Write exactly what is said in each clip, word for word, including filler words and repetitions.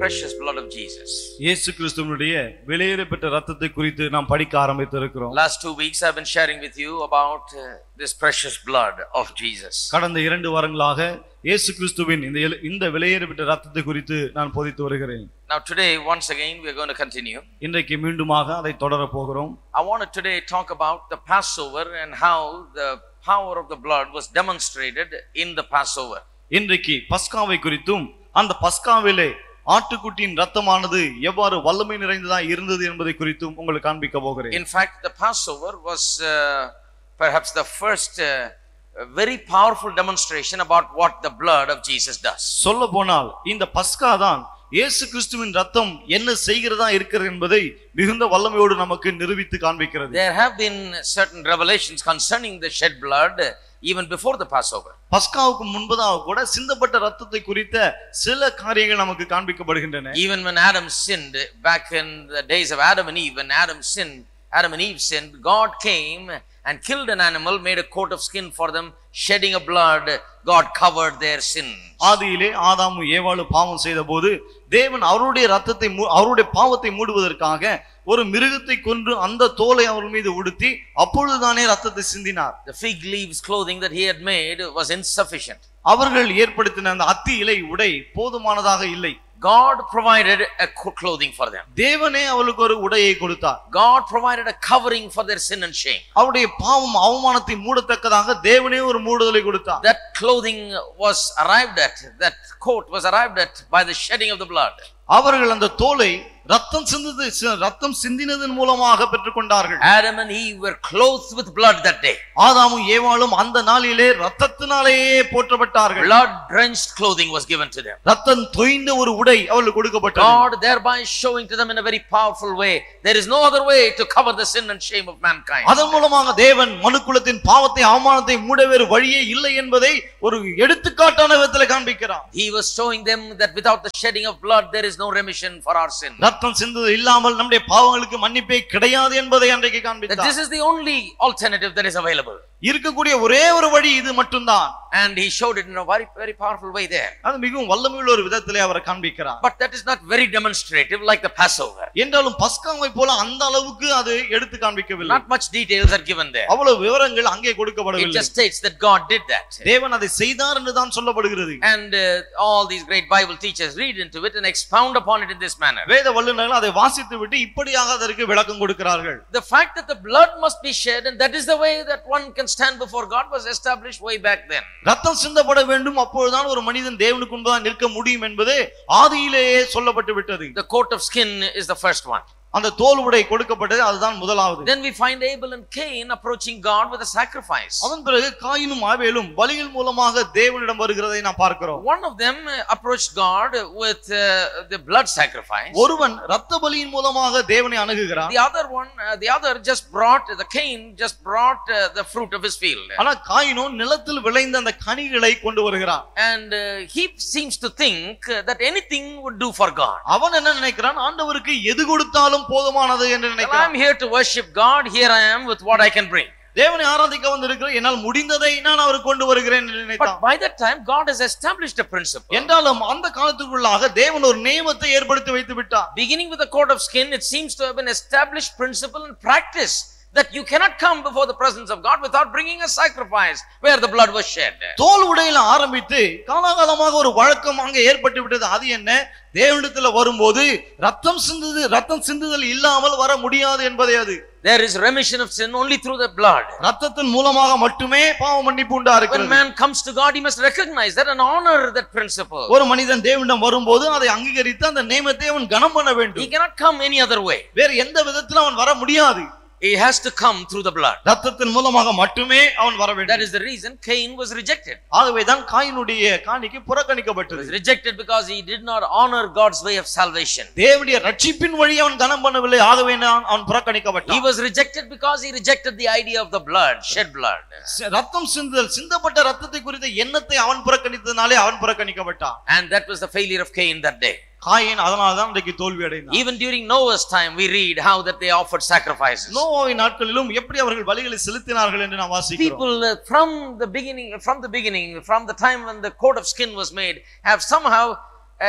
precious blood of Jesus. இயேசு கிறிஸ்துவினுடைய விலையேறப்பட்ட இரத்தத்தை குறித்து நாம் படிக்க ஆரம்பித்திருக்கிறோம். Last two weeks I've been sharing with you about uh, this precious blood of Jesus. கடந்த இரண்டு வாரங்களாக இயேசு கிறிஸ்துவின் இந்த இந்த விலையேறப்பட்ட இரத்தத்தை குறித்து நான் போதித்து வருகிறேன். Now today once again we are going to continue. இன்றைக்கு மீண்டுமாக அதை தொடர போகிறோம். I want to today talk about the Passover and how the power of the blood was demonstrated in the Passover. இன்றைக்கு பஸ்காவை குறித்தும் அந்த பஸ்காவிலே ஆட்டுக்குட்டியின் இரத்தமானது எவ்வாறு வல்லமை நிறைந்ததா இருந்தது என்பதை குறித்தும் உங்களுக்கு காண்பிக்க போகிறேன். In fact, the Passover was uh, perhaps the first uh, very powerful demonstration about what the blood of Jesus does. சொல்லப்போனால் இந்த பஸ்கா தான் இயேசு கிறிஸ்துவின் இரத்தம் என்ன செய்கிறதா இருக்கிறது என்பதை மிகுந்த வல்லமையோடு நமக்கு நிரூபித்து காண்பிக்கிறது. There have been certain revelations concerning the shed blood even before the Passover. பஸ்காவுக்கு முன்பதாக கூட சிந்தப்பட்ட இரத்தத்தை குறித்த சில காரியங்கள் நமக்கு காண்பிக்கப்படுகின்றன. Even when Adam sinned back in the days of Adam and Eve, when Adam sinned, Adam and Eve sinned, God came and killed an animal, made a coat of skin for them, shedding a blood, God covered their sin. ஆதியிலே ஆதாமும் ஏவாளும் பாவம் செய்தபோது தேவன் அவருடைய இரத்தத்தை அவருடைய பாவத்தை மூடுவதற்காக ஒரு மிருகத்தை கொன்று அந்த தோலை அவர்கள் மீது உடுத்தி அப்பொழுதுதானே இரத்தத்தை சிந்தினார். The fig leaves clothing that he had made was insufficient. அவர்கள் ஏற்படுத்தின அந்த அத்தி இலை உடை போதுமானதாக இல்லை. God provided a clothing for them. தேவனே அவளுக்கு ஒரு உடையை கொடுத்தார். God provided a covering for their sin and shame. அவருடைய பாவம் அவமானத்தை மூடத்தக்கதாக தேவனே ஒரு மூடுதலை கொடுத்தார். That clothing was arrived at, that coat was arrived at by the shedding of the blood. அவர்கள் அந்த தோலை ரத்தம் சிந்தது ரத்தம் சிந்தினதன் மூலமாக பெற்றுக்கொண்டார்கள். Adam and Eve were clothed with blood that day. ஆதாமும் ஏவாளும் அந்த நாளிலே ரத்தத்தினாலேயே போற்றப்பட்டார்கள். Blood drenched clothing was given to them. ரத்தம் தோய்ந்த ஒரு உடை அவர்களுக்கு கொடுக்கப்பட்டது. God thereby showing to them in a very powerful way there is no other way to cover the sin and shame of mankind. அதன் மூலமாக தேவன் மனுக்குலத்தின் பாவத்தை அவமானத்தை மூட வேறு வழியே இல்லை என்பதை ஒரு எடுத்துக்காட்டான விதத்தில் காண்பிக்கிறார். He was showing them that without the shedding of blood there is no remission for our sin. ரத்தம் சிந்துவது இல்லாமல் நம்முடைய பாவங்களுக்கு மன்னிப்பே கிடையாது என்பதை அன்றைக்கு காண்பித்தார். That this is the only alternative that is available. இருக்கக்கூடிய ஒரே ஒரு வழி இது மட்டும்தான். And he showed it in a very very powerful way there. அது மிகவும் வல்லமையுள்ள ஒரு விதத்திலே அவர் காண்பிக்கிறார். But that is not very demonstrative like the Passover. என்றாலும் பஸ்காவை போல அந்த அளவுக்கு அது எடுத்து காண்பிக்கவில்லை. Not much details are given there. அவ்வளவு விவரங்கள் அங்கே கொடுக்கப்படவில்லை. It just states that God did that. தேவன் அதை செய்தார் என்று தான் சொல்லப்படுகிறது. And uh, all these great Bible teachers read into it and expound upon it in this manner. வேத வல்லுநர்கள் அதை வாசித்துவிட்டு இப்படியாக அதற்கு விளக்கம் கொடுக்கிறார்கள். The fact that the blood must be shed and that is the way that one can stand before God was established way back then. ரத்தம் சிந்தப்பட வேண்டும், அப்பொழுதுதான் ஒரு மனிதன் தேவனுக்கு முன்பாக நிற்க முடியும் என்பது ஆதியிலேயே சொல்லப்பட்டு விட்டது. The coat of skin is the first one. அந்த தோல் உடை கொடுக்கப்பட்டது, அதுதான் முதலாவது. Then we find Abel and Cain approaching God with a sacrifice. அதன் பிறகு காயினும் ஆபேலும் பலிகள் மூலமாக தேவனிடம் வருகிறதை நாம் பார்க்கிறோம். One of them approached God with uh, the blood sacrifice. ஒருவன் இரத்த பலியின் மூலமாக தேவனை அணுகுகிறான். The other one uh, the other just brought the Cain just brought uh, the fruit of his field. ஆனா காயினோ நிலத்தில் விளைந்த அந்த கனிகளை கொண்டு வருகிறான். And uh, he seems to think uh, that anything would do for God. அவன் என்ன நினைக்கிறான்? ஆண்டவருக்கு எது கொடுத்தாலும் போதுமானது என்று நினைக்கிறான். I am here to worship God, here I am with what I can bring. தேவனை ஆராதிக்க வந்திருக்கிறேன், என்னால் முடிந்ததை நான் அவருக்கு கொண்டு வருகிறேன் என்று நினைத்தான். But by that time God has established a principle. என்றாலும் அந்த காலத்துக்குள்ளாக தேவன் ஒரு நியமத்தை ஏற்படுத்தி வைத்து விட்டார். Beginning with the coat of skin, it seems to have been established principle and practice that you cannot come before the presence of God without bringing a sacrifice where the blood was shed. தோல் உடையில ஆரம்பித்து காலாகாலமாக ஒரு வழக்கம் அங்கே ஏற்பட்டு விட்டது. அது என்ன? தேவனிடத்தில் வரும்போது ரத்தம் சிந்துது ரத்தம் சிந்துதல் இல்லாமல் வர முடியாது என்பதே அது. There is remission of sin only through the blood. ரத்தத்தின் மூலமாக மட்டுமே பாவ மன்னிப்பு உண்டாகிறது. When man comes to God, he must recognize that and honor that principle. ஒரு மனிதன் தேவனிடம் வரும்போது அதை அங்கீகரித்து அந்த நியமத்தை அவன் கனம் பண்ண வேண்டும். He cannot come any other way. வேற எந்த விதத்திலும் அவன் வர முடியாது. He has to come through the blood. ரத்தத்தின் மூலமாக மட்டுமே அவன் வர வேண்டும். That is the reason Cain was rejected. ஆகவே தான் காயினுடைய காணிக்கை He புறக்கணிக்கப்பட்டது. was rejected because he did not honor God's way of salvation. தேவனுடைய ரட்சிப்பின் வழி அவன் கனம் பண்ணவில்லை, ஆகவே அவன் புறக்கணிக்கப்பட்டான். He was rejected because he rejected the idea of the blood, shed blood. ரத்தம் சிந்துதல் சிந்தப்பட்ட ரத்தத்தை குறித்த எண்ணத்தை அவன் புறக்கணித்ததனாலே அவன் புறக்கணிக்கப்பட்டான். And that was the failure of Cain that day. Coin அதனால தான் இன்றைக்கு தோல்வி அடைந்தான். Even during Noah's time we read how that they offered sacrifices. நோவாவின் நாட்களிலும் எப்படி அவர்கள் பலிகளை செலுத்தினார்கள் என்று நாம் வாசிக்கிறோம். People uh, from the beginning from the beginning from the time when the coat of skin was made have somehow uh,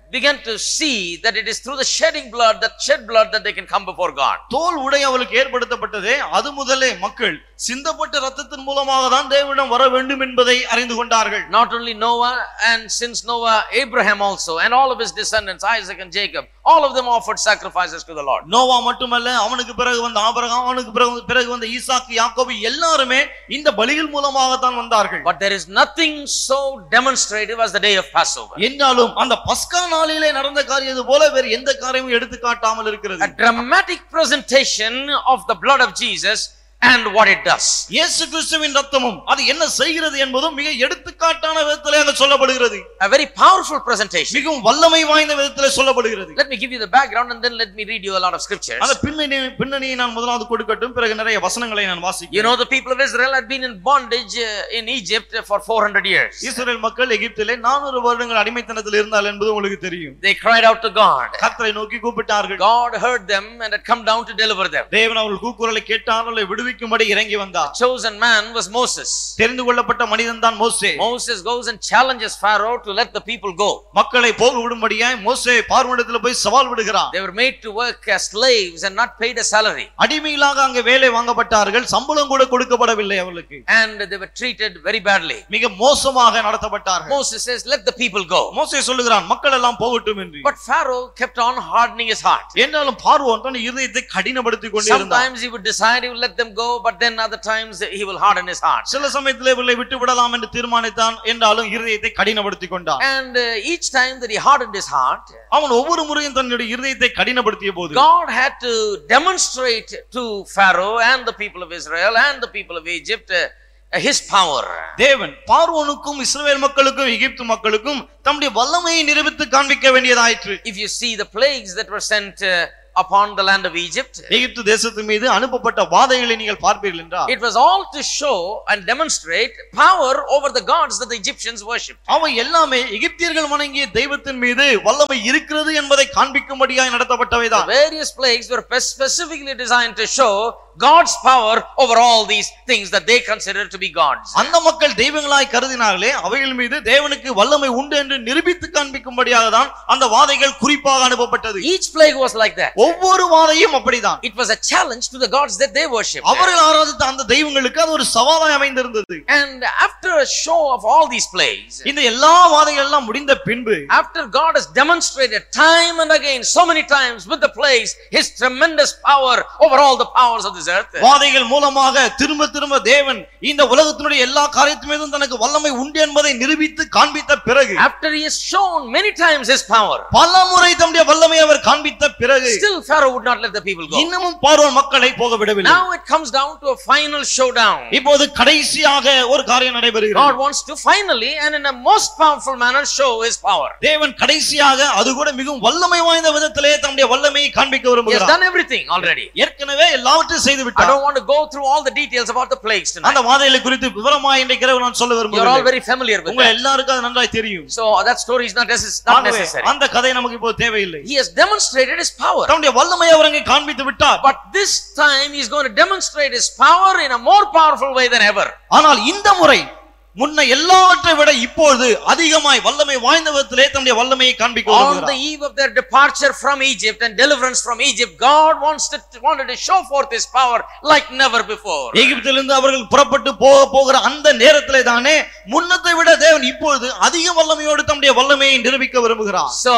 began to see that it is through the shedding blood, that shed blood, that they can come before God. தோல் உடை அவளுக்கு ஏற்படுத்தப்பட்டதே அது முதலே மக்கள் சிந்தப்பட்ட இரத்தத்தின் மூலமாக தான் தேவனிடம் வர வேண்டும் என்பதை அறிந்து கொண்டார்கள். Not only Noah, and since Noah, Abraham also, and all of his descendants, Isaac and Jacob, all of them offered sacrifices to the Lord. Noah மட்டுமல்ல, அவனுக்கு பிறகு வந்த ஆபிரகாம், அவனுக்கு பிறகு பிறகு வந்த ஈசாக்கு, யாக்கோபு எல்லாரும் இந்த பலிகள் மூலமாக தான் வந்தார்கள். But there is nothing so demonstrative as the day of Passover. என்றாலும் அந்த பஸ்கா நாளிலே நடந்த காரியது போல வேறு எந்த காரியமும் எடுத்து காட்டாமல் இருக்கிறது. A dramatic presentation of the blood of Jesus and what it does. இயேசு கிறிஸ்துவின் இரத்தமும் அது என்ன செய்கிறது என்பதும் மிக எடுத்துக்காட்டான விதத்திலே அங்க சொல்லப்படுகிறது. A very powerful presentation. மிகவும் வல்லமை வாய்ந்த விதத்திலே சொல்லப்படுகிறது. Let me give you the background and then let me read you a lot of scriptures. அந்த பின்னணி பின்னணியை நான் முதலாவது கொடுக்கட்டும், பிறகு நிறைய வசனங்களை நான் வாசிக்கிறேன். You know, the people of Israel had been in bondage in Egypt for four hundred years. இஸ்ரவேல் மக்கள் எகிப்திலே நானூறு வருடங்கள் அடிமைத்தனத்தில் இருந்தார்கள் என்பது உங்களுக்கு தெரியும். They cried out to God. கர்த்தரை நோக்கி கூப்பிட்டார்கள். God heard them and had come down to deliver them. தேவன் அவர்கள் கூக்குரலை கேட்டார், அவர்களை விடுவிக்கும்படி இறங்கி வந்தார். The chosen man was Moses. தெரிந்து கொள்ளப்பட்ட மனிதன் தான் மோசே. Moses goes and challenges Pharaoh to let the people go. மக்களை போக விடும்படியாய் மோசே பார்வோனிடத்தில் போய் சவால் விடுகிறார். They were made to work as slaves and not paid a salary. அடிமைகளாக அங்கே வேலை வாங்கப்பட்டார்கள், சம்பளம் கூட கொடுக்கப்படவில்லை அவர்களுக்கு. And they were treated very badly. மிக மோசமாக நடத்தப்பட்டார்கள். Moses says, let the people go. மோசே சொல்லுகிறான், மக்கள் எல்லாம் போகட்டும் என்று. But Pharaoh kept on hardening his heart. என்றாலும் பார்வோன் தன் இதயத்தை கடினப்படுத்திக் கொண்டே இருந்தார். Sometimes he would decide he would let them go, but then other times he will harden his heart. சில சமயத்திலே இவர்களை விட்டு விடலாம் என்று தீர்மானித்தான், என்றாலும் இதயத்தை கடினப்படுத்திக் கொண்டார். And uh, each time that he hardened his heart, அவன் ஒவ்வொரு முறையும் தன்னுடைய இதயத்தை கடினப்படுத்திய போது God had to demonstrate to Pharaoh and the people of Israel and the people of Egypt uh, his power. தேவன் பார்வோனுக்கும் இஸ்ரவேல் மக்களுக்கும் எகிப்து மக்களுக்கும் தம்முடைய வல்லமையை நிரூபித்து காண்பிக்க வேண்டியதாயிற்று. If you see the plagues that were sent uh, upon the land of Egypt, எகிப்து தேசத்து மீது அனுப்பப்பட்ட வாதைகளை நீங்கள் பார்ப்பீர்கள் என்றால், it was all to show and demonstrate power over the gods that the Egyptians worshipped. அவை எல்லாமே எகிப்தியர்கள் வணங்கிய தெய்வத்தின் மீது வல்லமை இருக்கிறது என்பதை காண்பிக்கும்படியாய் நடத்தப்பட்டவைதான். Various plagues were specifically designed to show God's power over all these things that they consider to be gods. அந்த மக்கள் தெய்வங்களாய் கருதினார்களே, அவைகள் மீது தேவனுக்கு வல்லமை உண்டு என்று நிரூபித்து காண்பிக்கும்படியாக தான் அந்த வாதைகள் குறிப்பாக அனுப்பப்பட்டது. Each plague was like that. ஒவ்வொரு வாதையும் அப்படிதான். It was a challenge to the gods that they worshipped. அவர்கள் ஆராதித்த அந்த தெய்வங்களுக்கு அது ஒரு சவாலாய் அமைந்திருந்தது. And after a show of all these plagues, இந்த எல்லா வாதைகள் எல்லாம் முடிந்த பின்பு, after God has demonstrated time and again so many times with the plagues his tremendous power over all the powers of this earth, வாதைகள் மூலமாக திரும்ப திரும்ப தேவன் இந்த உலகத்தினுடைய எல்லா காரியத்தின் மீதும் தனக்கு வல்லமை உண்டு என்பதை நிரூபித்து காண்பித்த பிறகு, after he has shown many times his power, பலமுறை தம்முடைய வல்லமையை அவர் காண்பித்த பிறகு, still Pharaoh would not let the people go. இன்னமும் பார்வோன் மக்களை போக விடவில்லை. Now it comes down to a final showdown. இப்போது கடைசியாக ஒரு காரியம் நடைபெறுகிறது. God wants to finally and in a most powerful manner show his power. தேவன் கடைசியாக அது கூட மிகவும் வல்லமை வாய்ந்த விதத்திலே தம்முடைய வல்லமையை காண்பிக்க He has விரும்புகிறார். done everything already. ஏற்கனவே எல்லாவற்றையும் செய்து I விட்டார். don't want to go through all the details about the plagues tonight. அந்த வாதைகளை குறித்து விவரமாய் இன்றைக்கு இரவு நான் சொல்ல You are all விரும்புகிறேன். very familiar with உங்க that. எல்லாருக்கும் அது நன்றாய் தெரியும். So that story is not necess- not ஆகவே necessary. அந்த கதை நமக்கு இப்போ தேவையில்லை. He has demonstrated his power. தம்முடைய வல்லமையை அவர் அங்கே காண்பித்து விட்டார். But this time he is going to demonstrate his power in a more powerful way than ever. ஆனால் இந்த முறை முன்ன எல்லாவற்றை விட இப்பொழுது அதிகமாய் வல்லமை வாய்ந்த விதத்திலே தம்முடைய வல்லமையை காண்பிக்க On the விரும்புகிறார். eve of their departure from Egypt and deliverance from Egypt, God wants to wanted to show forth his power like never before. எகிப்திலிருந்து அவர்கள் புறப்பட்டு போக போகிற அந்த நேரத்திலே தானே முன்னத்தை விட தேவன் இப்பொழுது அதிக வல்லமையோடு தம்முடைய வல்லமையை நிரூபிக்க விரும்புகிறார். So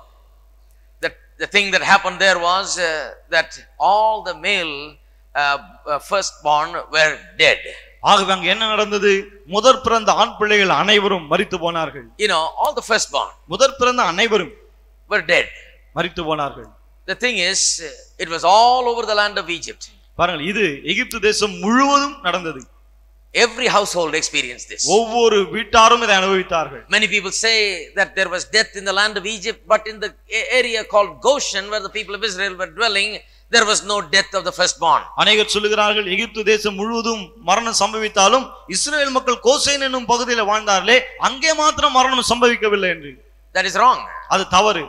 the the thing that happened there was uh, that all the male uh, uh, firstborn were dead. ஆகவே அங்க என்ன நடந்தது? முதற் பிறந்த ஆண் பிள்ளைகள் அனைவரும் மரித்து போனார்கள். You know, all the firstborn முதற் பிறந்த அனைவரும் were dead. மரித்து போனார்கள். The thing is, it was all over the land of Egypt. பாருங்கள், இது எகிப்து தேசம் முழுவதும் நடந்தது. Every household experienced this. ஒவ்வொரு வீட்டாரும் இதை அனுபவித்தார்கள். Many people say that there was death in the land of Egypt, but in the area called Goshen, where the people of Israel were dwelling, there was no death of the firstborn. அநேகர் சொல்லுகிறார்கள், எகிப்து தேசம் முழுவதும் மரணம் சம்பவித்தாலும் இஸ்ரவேல் மக்கள் Goshen என்னும் பகுதியில் வாழ்ந்தார்களே, அங்கே மாத்திரம் மரணம் சம்பவிக்கவில்லை என்று. That is wrong. அது தவறு.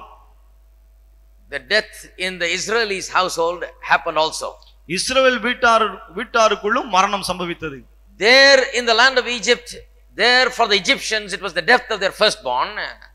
The death in the Israelis household happened also. இஸ்ரவேல் வீட்டார் வீட்டாருக்குள்ளும் மரணம் சம்பவித்தது. There in the land of Egypt, there for the Egyptians it was the death of their firstborn.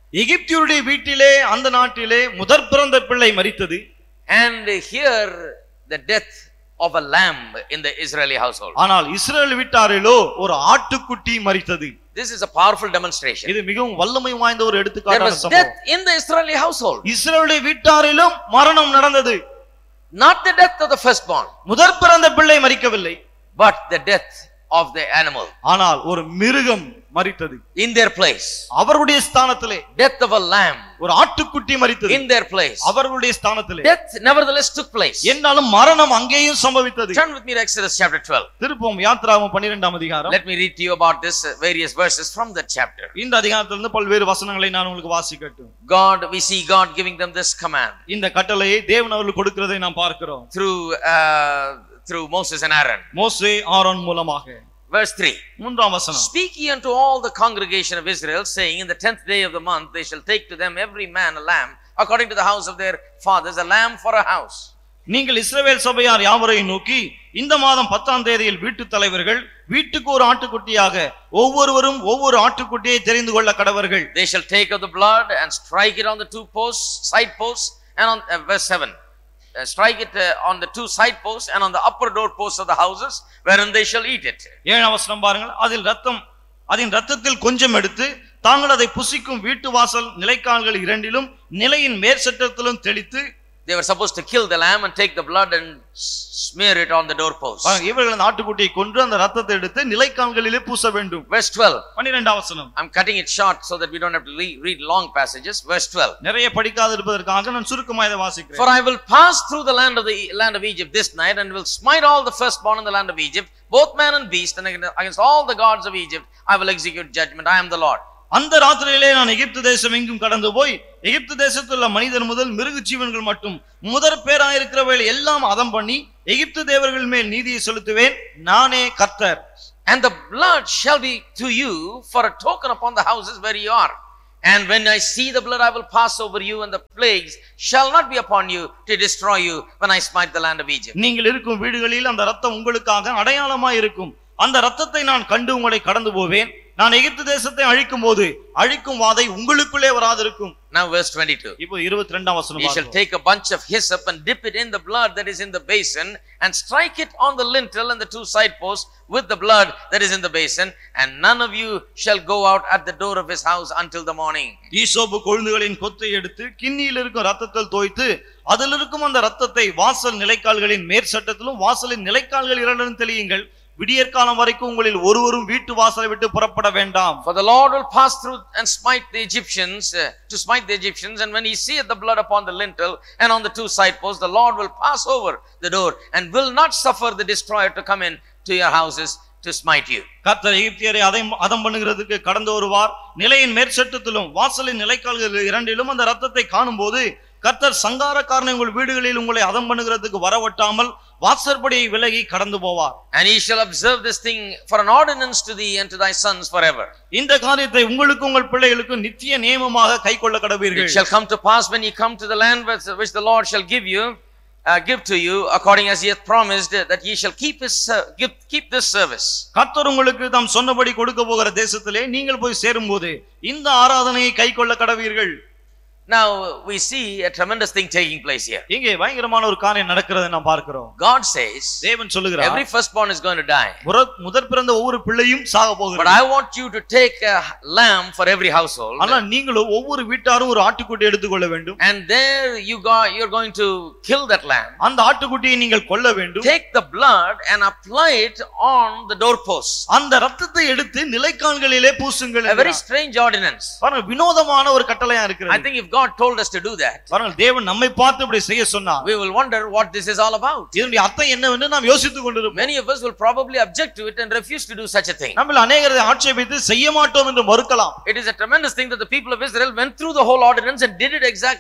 எகிப்தியருடைய வீட்டிலே அந்த நாட்டிலே முதற் பிறந்த பிள்ளை மரித்தது. And here the death of a lamb in the Israeli household. ஆனால் இஸ்ரவேல் வீட்டாரிலோ ஒரு ஆட்டுக்குட்டி மரித்தது. This is a powerful demonstration. இது மிகவும் வல்லமை வாய்ந்த ஒரு There எடுத்துக்காட்டான was சம்பவம். death in the Israeli household. இஸ்ரவேலுடைய வீட்டாரிலும் மரணம் நடந்தது. Not the death of the firstborn, முதற் பிறந்த பிள்ளை மரிக்கவில்லை, but the death of the animal ஆனால் ஒரு மிருகம் மரித்தது in their place. அவருடைய ஸ்தானத்திலே. Death of a lamb ஒரு ஆட்டுக்குட்டி மரித்தது in their place. அவர்களுடைய ஸ்தானத்திலே. Death nevertheless took place. என்றாலும் மரணம் அங்கேயும் சம்பவித்தது. Turn with me to Exodus chapter twelve. திருப்போம் யாத்ராகமம் பன்னிரண்டாம் அதிகாரம். Let me read to you about this uh, various verses from that chapter. இந்த அதிகாரத்திலிருந்து பல்வேறு வசனங்களை நான் உங்களுக்கு வாசிக்கட்டும். God, we see God giving them this command இந்த கட்டளையை தேவன் அவர்களுக்கு கொடுக்கிறதை நாம் பார்க்கிறோம். through uh, through Moses and Aaron. மோசே ஆரோன் மூலமாக. Verse three. மூன்றாம் வசனம். Speak ye unto all the congregation of Israel, saying, in the tenth day of the month they shall take to them every man a lamb, according to the house of their fathers, a lamb for a house. நீங்கள் இஸ்ரவேல் சபையார் யாவரையும் நோக்கி, இந்த மாதம் பத்தாம் தேதியில் வீட்டு தலைவர்கள் வீட்டுக்கு ஒரு ஆட்டுக்குட்டியாக ஒவ்வொருவரும் ஒவ்வொரு ஆட்டுக்குட்டியை தெரிந்து கொள்ள கடவர்கள். They shall take of the blood and strike it on the two posts, side posts, and on uh, verse seven. Uh, strike it uh, on the two side posts and on the upper door posts of the houses wherein they shall eat it. ஏழாம் வசனம் பாருங்கள். அதில் ரத்தம் அதின் ரத்தத்தில் கொஞ்சம் எடுத்து தாங்கள் அதை புசிக்கும் வீட்டு வாசல் நிலைக்கால்கள் இரண்டிலும் நிலையின் மேற்சட்டத்திலும் தெளித்து. They were supposed to kill the lamb and take the blood and smear it on the doorposts. இவர்கள் அந்த ஆட்டுக்குட்டியை கொன்று அந்த ரத்தத்தை எடுத்து நிலைக்கால்களிலே பூச வேண்டும். Verse twelve. பன்னிரண்டாம் வசனம். I'm cutting it short so that we don't have to read long passages. Verse twelve. நிறைய படிக்காத இருப்பதற்காக நான் சுருக்கமாக இதை வாசிக்கிறேன். For I will pass through the land of the land of Egypt this night and will smite all the firstborn in the land of Egypt, both man and beast, and against all the gods of Egypt I will execute judgment. I am the Lord. அந்த ராத்திரியிலே நான் எகிப்து தேசம் எங்கும் கடந்து போய் எகிப்து தேசத்தில் உள்ள மனிதர் முதல் மிருக ஜீவன்கள் மட்டும் முதற் பேராயிருக்கிறவைகள் எல்லாம் அதம் பண்ணி எகிப்து தேவர்கள் மேல் நீதியை செலுத்துவேன். நானே கர்த்தர். And the blood shall be to you for a token upon the houses where you are. And when I see the blood, I will pass over you, and the plagues shall not be upon you to destroy you when I smite the land of Egypt. நீங்கள் இருக்கும் வீடுகளில் அந்த ரத்தம் உங்களுக்காக அடையாளமாய் இருக்கும். அந்த ரத்தத்தை நான் கண்டு உங்களை கடந்து போவேன். நான் எகிப்து தேசத்தை அழிக்கும் போது அழிக்கும் வாதை உங்களுக்குள்ளே வராதிருக்கும். Now verse twenty-two. இப்போ இருபத்தி இரண்டாம் வசனம். You shall take a bunch of hyssop and dip it in the blood that is in the basin and strike it on the lintel and the two side posts with the blood that is in the basin, and none of you shall go out at the door of his house until the morning. ஈசோப்பு கொழுந்துகளின் கொத்தை எடுத்து கிண்ணியில் இருக்கும் ரத்தத்தில் தோய்த்து அதில் இருக்கும் அந்த ரத்தத்தை வாசல் நிலைக்கால்களின் மேற்சட்டத்திலும் வாசலின் நிலைக்கால்கள் இரண்டிலும் தெளியுங்கள். விடியற்காலம் வரைக்கும் உங்களில் ஒருவரும் வீட்டு வாசலை விட்டு புறப்பட வேண்டாம். For the Lord will pass through and smite the Egyptians, uh, to smite the Egyptians, and when he seeth the blood upon the lintel and on the two side posts, the Lord will pass over the door and will not suffer the destroyer to come in to your houses to smite you. கர்த்தர் எகிப்தியரை அதம் பண்ணுகிறதுக்கு கடந்து வருவார். நிலையின் மேற்சட்டத்திலும் வாசலின் நிலைக்கால்கள் இரண்டிலும் அந்த ரத்தத்தை காணும்போது கர்த்தர் சங்காரக்காரனை உங்கள் வீடுகளில் உங்களை அதம் பண்ணுகிறதுக்கு வரவட்டாமல் வாசற்படியை விலகி கடந்து போவார். And he shall observe this thing for an ordinance to thee and to thy sons forever. இந்த காரியத்தை உங்களுக்கு உங்கள் பிள்ளைகளுக்கு நித்திய நியமமாக கைக்கொள்ள கடவீர்கள். It shall come to pass when ye come to the land which the Lord shall give you, uh, give to you according as he hath promised, that ye shall keep his uh, give, keep this service. கர்த்தர் உங்களுக்கு தாம் சொன்னபடி கொடுக்க போகிற தேசத்திலே நீங்கள் போய் சேரும்போது இந்த ஆராதனையை கைக்கொள்ள கடவீர்கள். Now we see a tremendous thing taking place here. இங்கே பயங்கரமான ஒரு காரியம் நடக்கிறதை நாம் பார்க்கிறோம். God says, தேவன் சொல்லுகிறார், every firstborn is going to die. முதற் பிறந்த ஒவ்வொரு பிள்ளையும் சாக போகிறது. But I want you to take a lamb for every household. ஆனா நீங்களும் ஒவ்வொரு வீட்டாரும் ஒரு ஆட்டுக்குட்டி எடுத்துக்கொள்ள வேண்டும். And there you go, you're going to kill that lamb. அந்த ஆட்டுக்குட்டியை நீங்கள் கொல்ல வேண்டும். Take the blood and apply it on the doorposts. அந்த ரத்தத்தை எடுத்து நிலைக்கால்களிலே பூசுங்கள். A very strange ordinance. பாருங்க, வினோதமான ஒரு கட்டளையா இருக்கிறது. I think if God told us to do that, பாருங்க, தேவன் நம்மை பார்த்து இப்படி செய்ய சொன்னார், we will wonder what this is all about. இதனுடைய அர்த்தம் என்னவென்று நாம் யோசித்துக் கொண்டிருப்போம். Many of us will probably object to it and refuse to do such a thing. நம்மில் அநேகர் ஆட்சேபித்து செய்ய மாட்டோம் என்று மறுக்கலாம். It is a tremendous thing that the people of Israel went through the whole ordinance and did it exactly as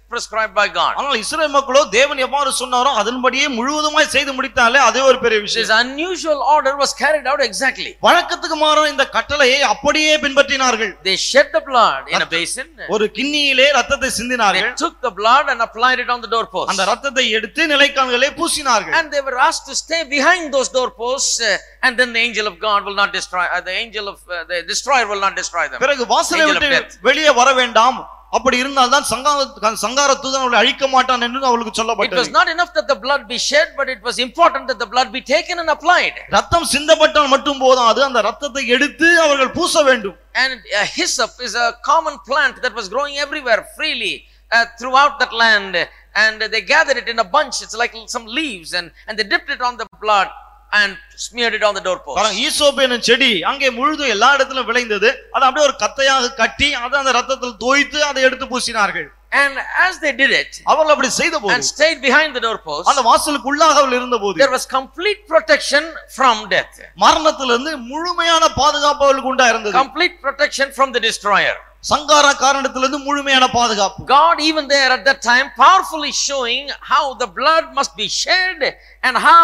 prescribed by God. ஆனால் இஸ்ரவேல் மக்களோ தேவன் எவ்வாறு சொன்னாரோ அதன்படியே முழுவதுமாய் செய்து முடித்தாலே அதே ஒரு பெரிய This விஷயம். unusual order was carried out exactly. வழக்கத்துக்கு மாறான இந்த கட்டளையை அப்படியே பின்பற்றினார்கள். They shed the blood in a basin. ஒரு கிண்ணியிலே ரத்தத்தை They சிந்தினார்கள். took the blood and applied it on the doorpost. அந்த ரத்தத்தை எடுத்து நிலைக்கால்களே பூசினார்கள். And they were asked to stay behind those doorposts, uh, and then the angel of God will not destroy, uh, the angel of uh, the destroyer will not destroy them. பிறகு வாசலை Angel of விட்டு death. வெளியே வர வேண்டாம், அப்படி இருந்தால் தான் சங்கார சங்கார தூதன் அவளை அழிக்க மாட்டான் என்று அவளுக்கு It was சொல்லப்பட்டது. not enough that the blood be shed, but it was important that the blood be taken and applied. ரத்தம் சிந்தப்பட்டால் மட்டும் போதாது, அந்த ரத்தத்தை எடுத்து அவர்கள் பூச வேண்டும். And uh, hyssop is a common plant that was growing everywhere freely uh, throughout that land, and they gathered it in a bunch. It's like some leaves, and and they dipped it on the blood and smeared it on the doorpost. பாருங்க, ஈசோப்பு என்னும் செடி அங்கே முழுதும் எல்லா இடத்திலும் விளைந்தது. அது அப்படியே ஒரு கத்தையாக கட்டி அதை அந்த ரத்தத்தில் தோய்த்து அதை எடுத்து பூசினார்கள். And as they did it அவர்கள் அப்படி செய்த போது and stayed behind the doorpost, அந்த வாசலுக்கு உள்ளாக அவள் இருந்த போது there was complete protection from death, மரணத்திலிருந்து முழுமையான பாதுகாப்பு அவளுக்கு உண்டா இருந்தது. complete protection from the destroyer. சங்கார காரணத்திலிருந்து முழுமையான பாதுகாப்பு. God even there at that time powerfully showing how the blood must be shed and how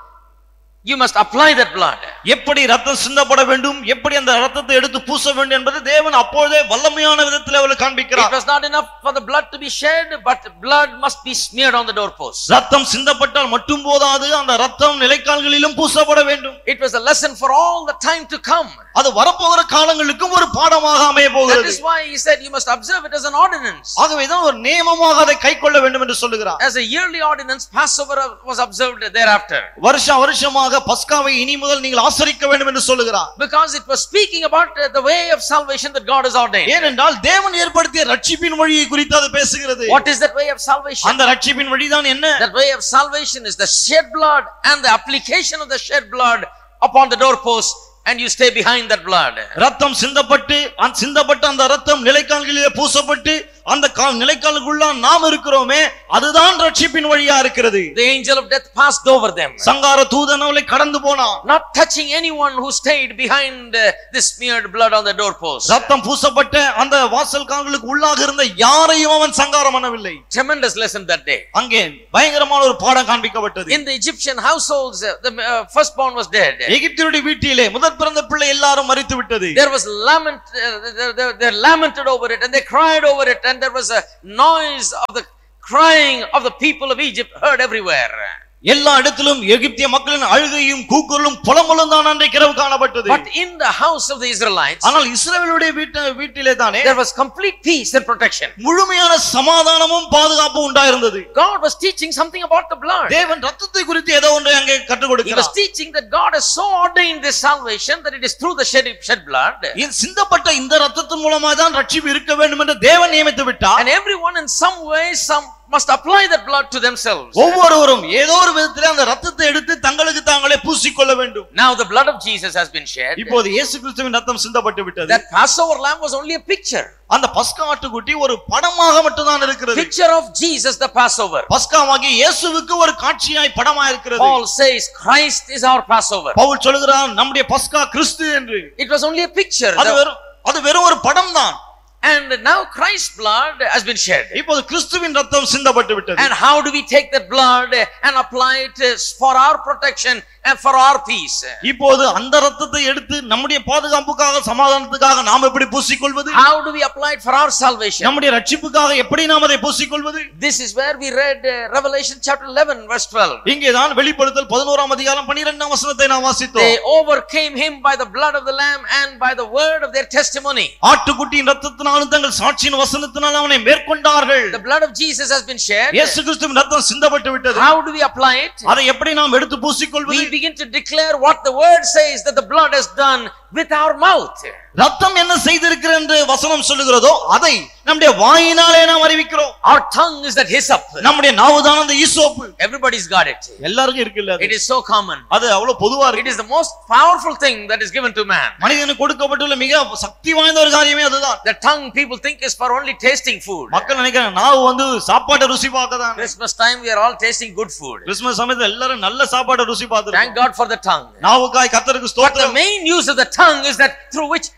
you must apply that blood. எப்படி ரத்தம் சிந்தப்பட வேண்டும், எப்படி அந்த ரத்தத்தை எடுத்து பூச வேண்டும் என்பது தேவன் அப்பொழுதே வல்லமையான விதத்தில் அவளுக்கு It காண்பிக்கிறார். was not enough for the blood to be shed, but blood must be smeared on the doorpost. ரத்தம் சிந்தப்பட்டால் மட்டும் போதாது, அந்த ரத்தம் நிலைக்கால்களிலும் பூசப்பட வேண்டும். It was a lesson for all the time to come. அது வரப்போகிற காலங்களுக்கும் ஒரு பாடமாக அமைய That போகிறது. is why he said you must observe it as an ordinance. ஆகவேதான் ஒரு நியமமாக அதை கைக்கொள்ள வேண்டும் என்று சொல்லுகிறார். As a yearly ordinance, Passover was observed thereafter. வருஷ வருஷமாக பஸ்காவை இனி முதல் நீங்கள் ஆசரிக்க வேண்டும் என்று சொல்லுகிறார். Because it was speaking about the way of salvation that God has ordained. ஏனென்றால் தேவன் ஏற்படுத்திய ரட்சிப்பின் வழியை குறித்து அது பேசுகிறது. What is that way of salvation? அந்த ரட்சிப்பின் வழிதான் என்ன? That way of salvation is the shed blood and the application of the shed blood upon the doorpost, and you stay behind that blood. ரத்தம் சிந்தப்பட்டு அந்த சிந்தப்பட்ட அந்த ரத்தம் நிலைக்கால்களிலே பூசப்பட்டு அந்த நிலைக்காலுக்குள்ள நாம் இருக்கிறோமே, அதுதான் ரட்சிப்பின் வழியா இருக்கிறது. The angel of death passed over them, சங்கார தூதன் அவளை கடந்து போனான். not touching anyone who stayed behind uh, this smeared blood on the doorpost. ரத்தம் பூசப்பட்ட அந்த வாசல் கால்களுக்கு உள்ளாக இருந்த யாரையும் அவன் சங்காரம் பண்ணவில்லை. Tremendous lesson that day. அங்கே பயங்கரமான ஒரு பாடம் காண்பிக்கப்பட்டது. In the Egyptian households, uh, the uh, firstborn was dead. எகிப்தியருடைய வீட்டிலே முதற் பிறந்த பிள்ளை எல்லாரும் மரித்து விட்டது. There was lament, uh, they, they, they lamented over it and they cried over it, and there was a noise of the crying of the people of Egypt heard everywhere. எல்லா இடத்திலும் எகிப்திய மக்களின் அழுகையும் கூக்குரலும் புலம்பலும் தான் அன்றைக்கு இரவு காணப்பட்டது. But in the house of the Israelites, ஆனால் இஸ்ரவேலுடைய வீட்டிலே தானே there was complete peace and protection. முழுமையான சமாதானமும் பாதுகாப்பும் உண்டாயிருந்தது. God was teaching something about the blood. தேவன் ரத்தத்தை குறித்து ஏதோ ஒன்றை அங்கே கற்றுக் He was கொடுக்கிறார். teaching that God has so ordained this salvation that it is through the shed, shed blood. இந்த சிந்தப்பட்ட இந்த ரத்தத்தின் மூலமாக தான் ரட்சிப்பு இருக்க வேண்டும் என்று தேவன் நியமித்து விட்டார். And everyone in some way, some must apply that blood to themselves. ஒவ்வொருவரும் ஏதோ ஒரு விதத்திலே அந்த ரத்தத்தை எடுத்து தங்களுக்கு தாங்களே பூசிக்கொள்ள வேண்டும். Now the blood of Jesus has been shed. இப்போது இயேசு கிறிஸ்துவின் ரத்தம் சிந்தப்பட்டு விட்டது. That Passover lamb was only a picture. அந்த பஸ்கா ஆட்டுக்குட்டி ஒரு படமாக மட்டும் தான் இருக்கிறது. Picture of Jesus the Passover. பஸ்காவாகிய இயேசுவுக்கு ஒரு காட்சியாய் படமாக இருக்கிறது. Paul says Christ is our Passover. Pavul சொல்கிறார் நம்முடைய பஸ்கா கிறிஸ்து என்று. It was only a picture. அது வெறும் அது வெறும் ஒரு படம் தான். And now Christ's blood has been shed. இப்போது கிறிஸ்துவின் ரத்தம் சிந்தப்பட்டு விட்டது. And how do we take that blood and apply it for our protection and for our peace? இப்போது அந்த ரத்தத்தை எடுத்து நம்முடைய பாதுகாப்புக்காக சமாதானத்துக்காக நாம் எப்படி பூசிக்கொள்வது? How do we apply it for our salvation? நம்முடைய ரட்சிப்புக்காக எப்படி நாம் அதை பூசிக்கொள்வது? This is where we read uh, Revelation chapter eleven verse twelve. இங்கே தான் வெளிப்படுத்தல் பதினோராம் அதிகாரம் பன்னிரண்டாம் வசனத்தை நாம் வாசித்தோம். They overcame him by the blood of the lamb and by the word of their testimony. ஆட்டுக்குட்டியின் ரத்தத்தினாலும் தங்கள் சாட்சியின் வசனத்தினால் அவனை மேற்கொண்டார்கள். The blood of Jesus has been shed. இயேசு கிறிஸ்துவின் ரத்தம் சிந்தப்பட்டு விட்டது. How do we apply it? அதை எப்படி நாம் எடுத்து பூசிக்கொள்வது? We begin to declare what the word says that the blood has done with our mouth. ரத்தம் என்ன செய்திருக்கிறது என்று வசனம் சொல்லுகிறதோ அதை நம்முடைய வாயினாலே நாம் அறிவிக்கிறோம். Our tongue is that hyssop. நம்முடைய நாவுதான் அந்த ஈசோப்பு. Everybody's got it. எல்லாருக்கும் இருக்குல்ல அது. It is so common. அது அவ்வளவு பொதுவா இருக்கு. It is the most powerful thing that is given to man. மனிதனுக்கு கொடுக்கப்பட்டுள்ள மிக சக்தி வாய்ந்த ஒரு காரியமே அதுதான். The tongue people think is for only tasting food. மக்கள் நினைக்கிறாங்க நாவு வந்து சாப்பாட்டை ருசி பார்க்க தான். Christmas time we are all tasting good food. Christmas சமயத்துல எல்லாரும் நல்ல சாப்பாட்டை ருசி பார்த்துருக்கோம். Thank God for the tongue. நாவுக்காய் கர்த்தருக்கு But the ஸ்தோத்திரம். main use of the tongue is that through which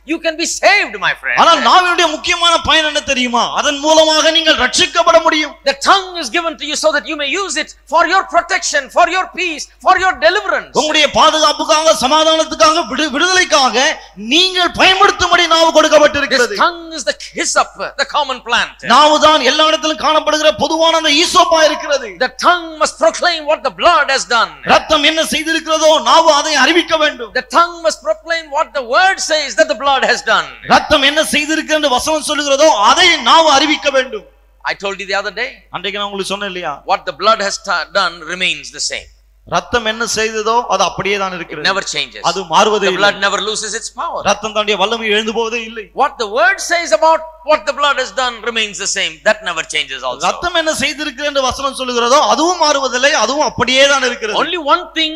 you can be saved, my friend. ஆனால் நாவினுடைய முக்கியமான பயன் என்ன தெரியுமா? அதன் மூலமாக நீங்கள் ரட்சிக்கப்பட முடியும். The tongue is given to you so that you may use it for your protection, for your peace, for your deliverance. உங்களுடைய பாதுகாப்புக்காக, சமாதானத்துக்காக, விடுதலைக்காக நீங்கள் பயன்படுத்தும்படி நாவு கொடுக்கப்பட்டிருக்கிறது. This tongue is the hyssop, the common plant. நாவு தான் எல்லா இடத்திலும் காணப்படுகிற பொதுவான அந்த ஈசோப்பா இருக்கிறது. The tongue must proclaim what the blood has done. ரத்தம் என்ன செய்திருக்கிறதோ நாவு அதை அறிவிக்க வேண்டும். The tongue must proclaim what the word says that the blood has done. ரத்தம் என்ன செய்திருக்கிறது என்று வசனம் சொல்லுகிறதோ அதை நாவு அறிவிக்க வேண்டும். I told you the other day, அன்றைக்கு நான் உங்களுக்கு சொன்னேன் இல்லையா, what the blood has done remains the same. ரத்தம் என்ன செய்ததோ அது அப்படியே தான் இருக்கிறது. It never changes. அது மாறுவதே இல்லை. The blood never loses its power. ரத்தம் தன்னுடைய வல்லமை இழந்து போவதே இல்லை. What the word says about what the blood has done remains the same. That never changes also. ரத்தம் என்ன செய்திருக்கிறது என்று வசனம் சொல்லுகிறதோ அதுவும் மாறுவதில்லை, அதுவும் அப்படியே தான் இருக்கிறது. Only one thing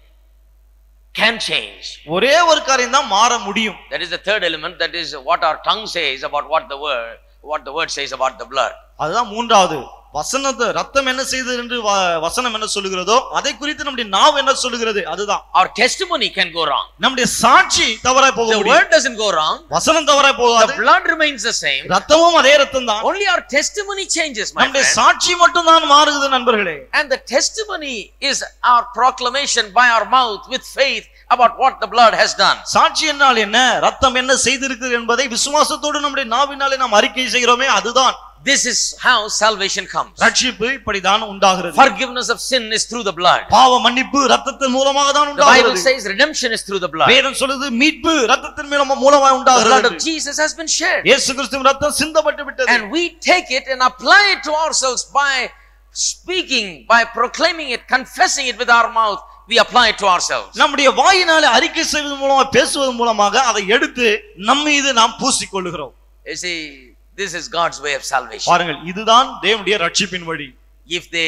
can change. ஒரே ஒரு காரியம் தான் மாற முடியும். That is the third element, that is what our tongue says about what the word what the word says about the blood. அதுதான் மூன்றாவது. வசனத்தை ரத்தம் என்ன செய்தது என்று வசனம் என்ன சொல்லுகிறதோ அதை குறித்து நம்முடைய நாவு என்ன சொல்லுகிறது அதுதான். Our testimony can go wrong. நம்முடைய சாட்சி தவறாய் போக முடியும். The word doesn't go wrong. வசனம் தவறாய் போகாது. The blood remains the same. ரத்தமும் அதே ரத்தம் தான். Only our testimony changes, my friend. நம்முடைய சாட்சி மட்டும் தான் மாறுகிறது நண்பர்களே. And the testimony is our proclamation by our mouth with faith about what the blood has done. சாட்சி என்றால் என்ன? ரத்தம் என்ன செய்திருக்கிறது என்பதை விசுவாசத்தோடு நம்முடைய நாவினாலே நாம் அறிக்கை செய்கிறோமே அதுதான். This is how salvation comes. ரட்சிப்பு இப்படிதான் உண்டாகிறது. Forgiveness of sin is through the blood. பாவ மன்னிப்பு இரத்தத்தின் மூலமாக தான் உண்டாகிறது. The Bible says redemption is through the blood. வேதம் சொல்லுது மீட்பு இரத்தத்தின் மூலமாக உண்டாகிறது. The blood of Jesus has been shed. இயேசு கிறிஸ்துவின் இரத்தம் சிந்தப்பட்டு விட்டது. And we take it and apply it to ourselves by speaking, by proclaiming it, confessing it with our mouth. We apply it to ourselves. நம்முடைய வாயினாலே அறிக்கை செய்வதன் மூலமாக பேசுவதன் மூலமாக அதை எடுத்து நம்ம மீது நாம் பூசிக்கொள்கிறோம். You see, this is God's way of salvation. பாருங்கள் இதுதான் தேவனுடைய ரட்சிப்பின் வழி. If they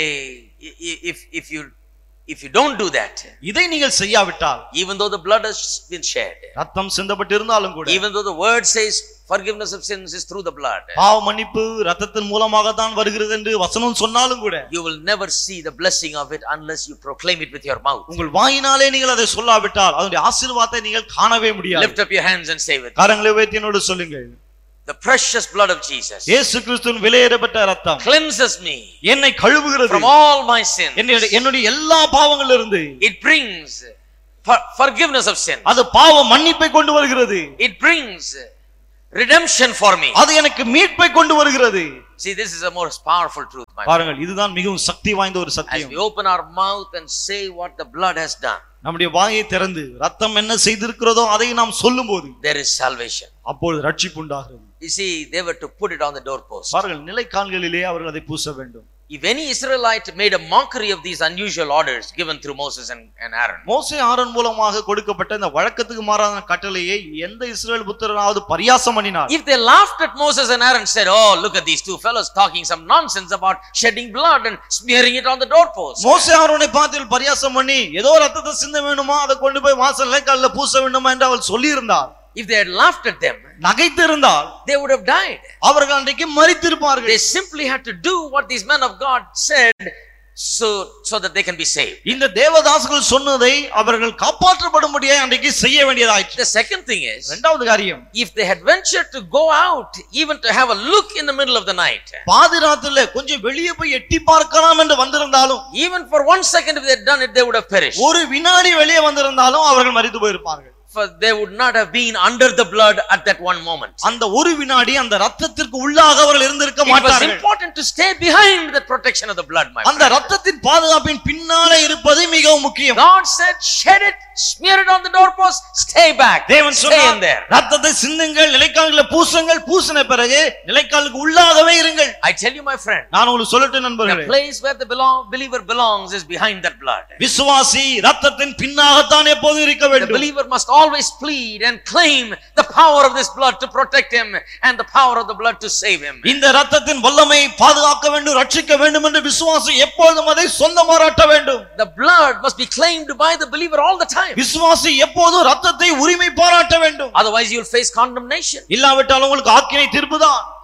if if you if you don't do that, இதை நீங்கள் செய்யாவிட்டால், even though the blood has been shed, ரத்தம் சிந்தப்பட்டு இருந்தாலும் கூட, even though the word says forgiveness of sins is through the blood, பாவ மன்னிப்பு இரத்தத்தின் மூலமாக தான் வருகிறது என்று வசனம் சொன்னாலும் கூட, you will never see the blessing of it unless you proclaim it with your mouth. உங்கள் வாயினாலே நீங்கள் அதை சொல்லாவிட்டால் அதனுடைய ஆசீர்வாதத்தை நீங்கள் காணவே முடியாது. Lift up your hands and say with me. கரங்களை உயர்த்தி என்னோடு சொல்லுங்கள். The precious blood of Jesus, இயேசு கிறிஸ்துவின் விலையேறப்பட்ட இரத்தம் cleanses me என்னை கழுவுகிறது from all my sins. என்னுடைய எல்லா பாவங்களிலிருந்து. It brings forgiveness of sin. அது பாவ மன்னிப்பை கொண்டு வருகிறது. It brings redemption for me. அது எனக்கு மீட்பை கொண்டு வருகிறது. See, this is the most powerful truth, my friend. பாருங்கள் இதுதான் மிகவும் சக்தி வாய்ந்த ஒரு சத்தியம். As we open our mouth and say what the blood has done, நம்முடைய வாயை திறந்து ரத்தம் என்ன செய்திருக்கிறதோ அதை நாம் சொல்லும்போது there is salvation. அப்பொழுது ரட்சிப்பு உண்டாகிறது. You see, they were to put it on the doorpost. பாருங்கள் நிலைக்கால்களிலே அவர்கள் அதை பூச வேண்டும். If any Israelite made a mockery of these unusual orders given through Moses and, and Aaron, மோசே ஆரோன் மூலமாக கொடுக்கப்பட்ட இந்த வழக்கத்துக்கு மாறான கட்டளையை எந்த இஸ்ரவேல் புத்திரனாவது பரியாசம் பண்ணினார், if they laughed at Moses and Aaron, said, oh, look at these two fellows talking some nonsense about shedding blood and smearing it on the doorpost, மோசே ஆரோனை பார்த்து பரியாசம் பண்ணி ஏதோ ரத்தத்தை சிந்த வேண்டுமா அதை கொண்டு போய் வாசல் நிலைக்கால்ல பூச வேண்டுமா என்று அவள் சொல்லி இருந்தார், if they had laughed at them, நகைத்து இருந்தால் they would have died. அவர்கள் அன்றைக்கு மரித்திருப்பார்கள். They simply had to do what these men of God said so so that they can be saved. இந்த தேவதாசர்கள் சொன்னதை அவர்கள் காப்பாற்றப்படும்படியாக அன்றைக்கு செய்ய வேண்டியதாயிற்று. The second thing is, இரண்டாவது காரியம், if they had ventured to go out even to have a look in the middle of the night, பாதி ராத்திரில கொஞ்சம் வெளியே போய் எட்டி பார்க்கலாம் என்று வந்திருந்தாலும், even for one second if they had done it, they would have perished. ஒரு வினாடி வெளியே வந்திருந்தாலும் அவர்கள் மரித்து போயிருப்பார்கள். For they would not have been under the blood at that one moment. அந்த ஒரு வினாடி அந்த இரத்தத்திற்கு உள்ளாக அவர்கள் இருந்திருக்க மாட்டார்கள். It was important to stay behind the protection of the blood, my friend. அந்த இரத்தத்தின் பாதுகாப்பின் பின்னாலே இருப்பது மிகவும் முக்கியம். God said, shed it, smear it on the doorpost, stay back. தேவன் சொன்னார், இரத்தத்தை சிந்துங்கள், நிலைக்கால்களில் பூசுங்கள், பூசின பிறகு நிலைக்காலுக்கு உள்ளாகவே இருங்கள். I tell you, my friend, நான் உங்களுக்கு சொல்லட்டு நண்பர்களே, the place where the belong, believer belongs is behind that blood. விசுவாசி இரத்தத்தின் பின்னாகத்தான் எப்போதும் இருக்க வேண்டும். The believer must always plead and claim the power of this blood to protect him and the power of the blood to save him. இந்த இரத்தத்தின் வல்லமை பாதுகாக்க வேண்டும், ரட்சிக்க வேண்டும் என்று விசுவாசி எப்பொழுதும் அதை சொந்தமாராட்ட வேண்டும். The blood must be claimed by the believer all the time. விசுவாசி எப்போதும் இரத்தத்தை உரிமை பாராட்ட வேண்டும். Otherwise you will face condemnation. இல்லாவிட்டால் உங்களுக்கு ஆக்கினை தீர்ப்புதான்.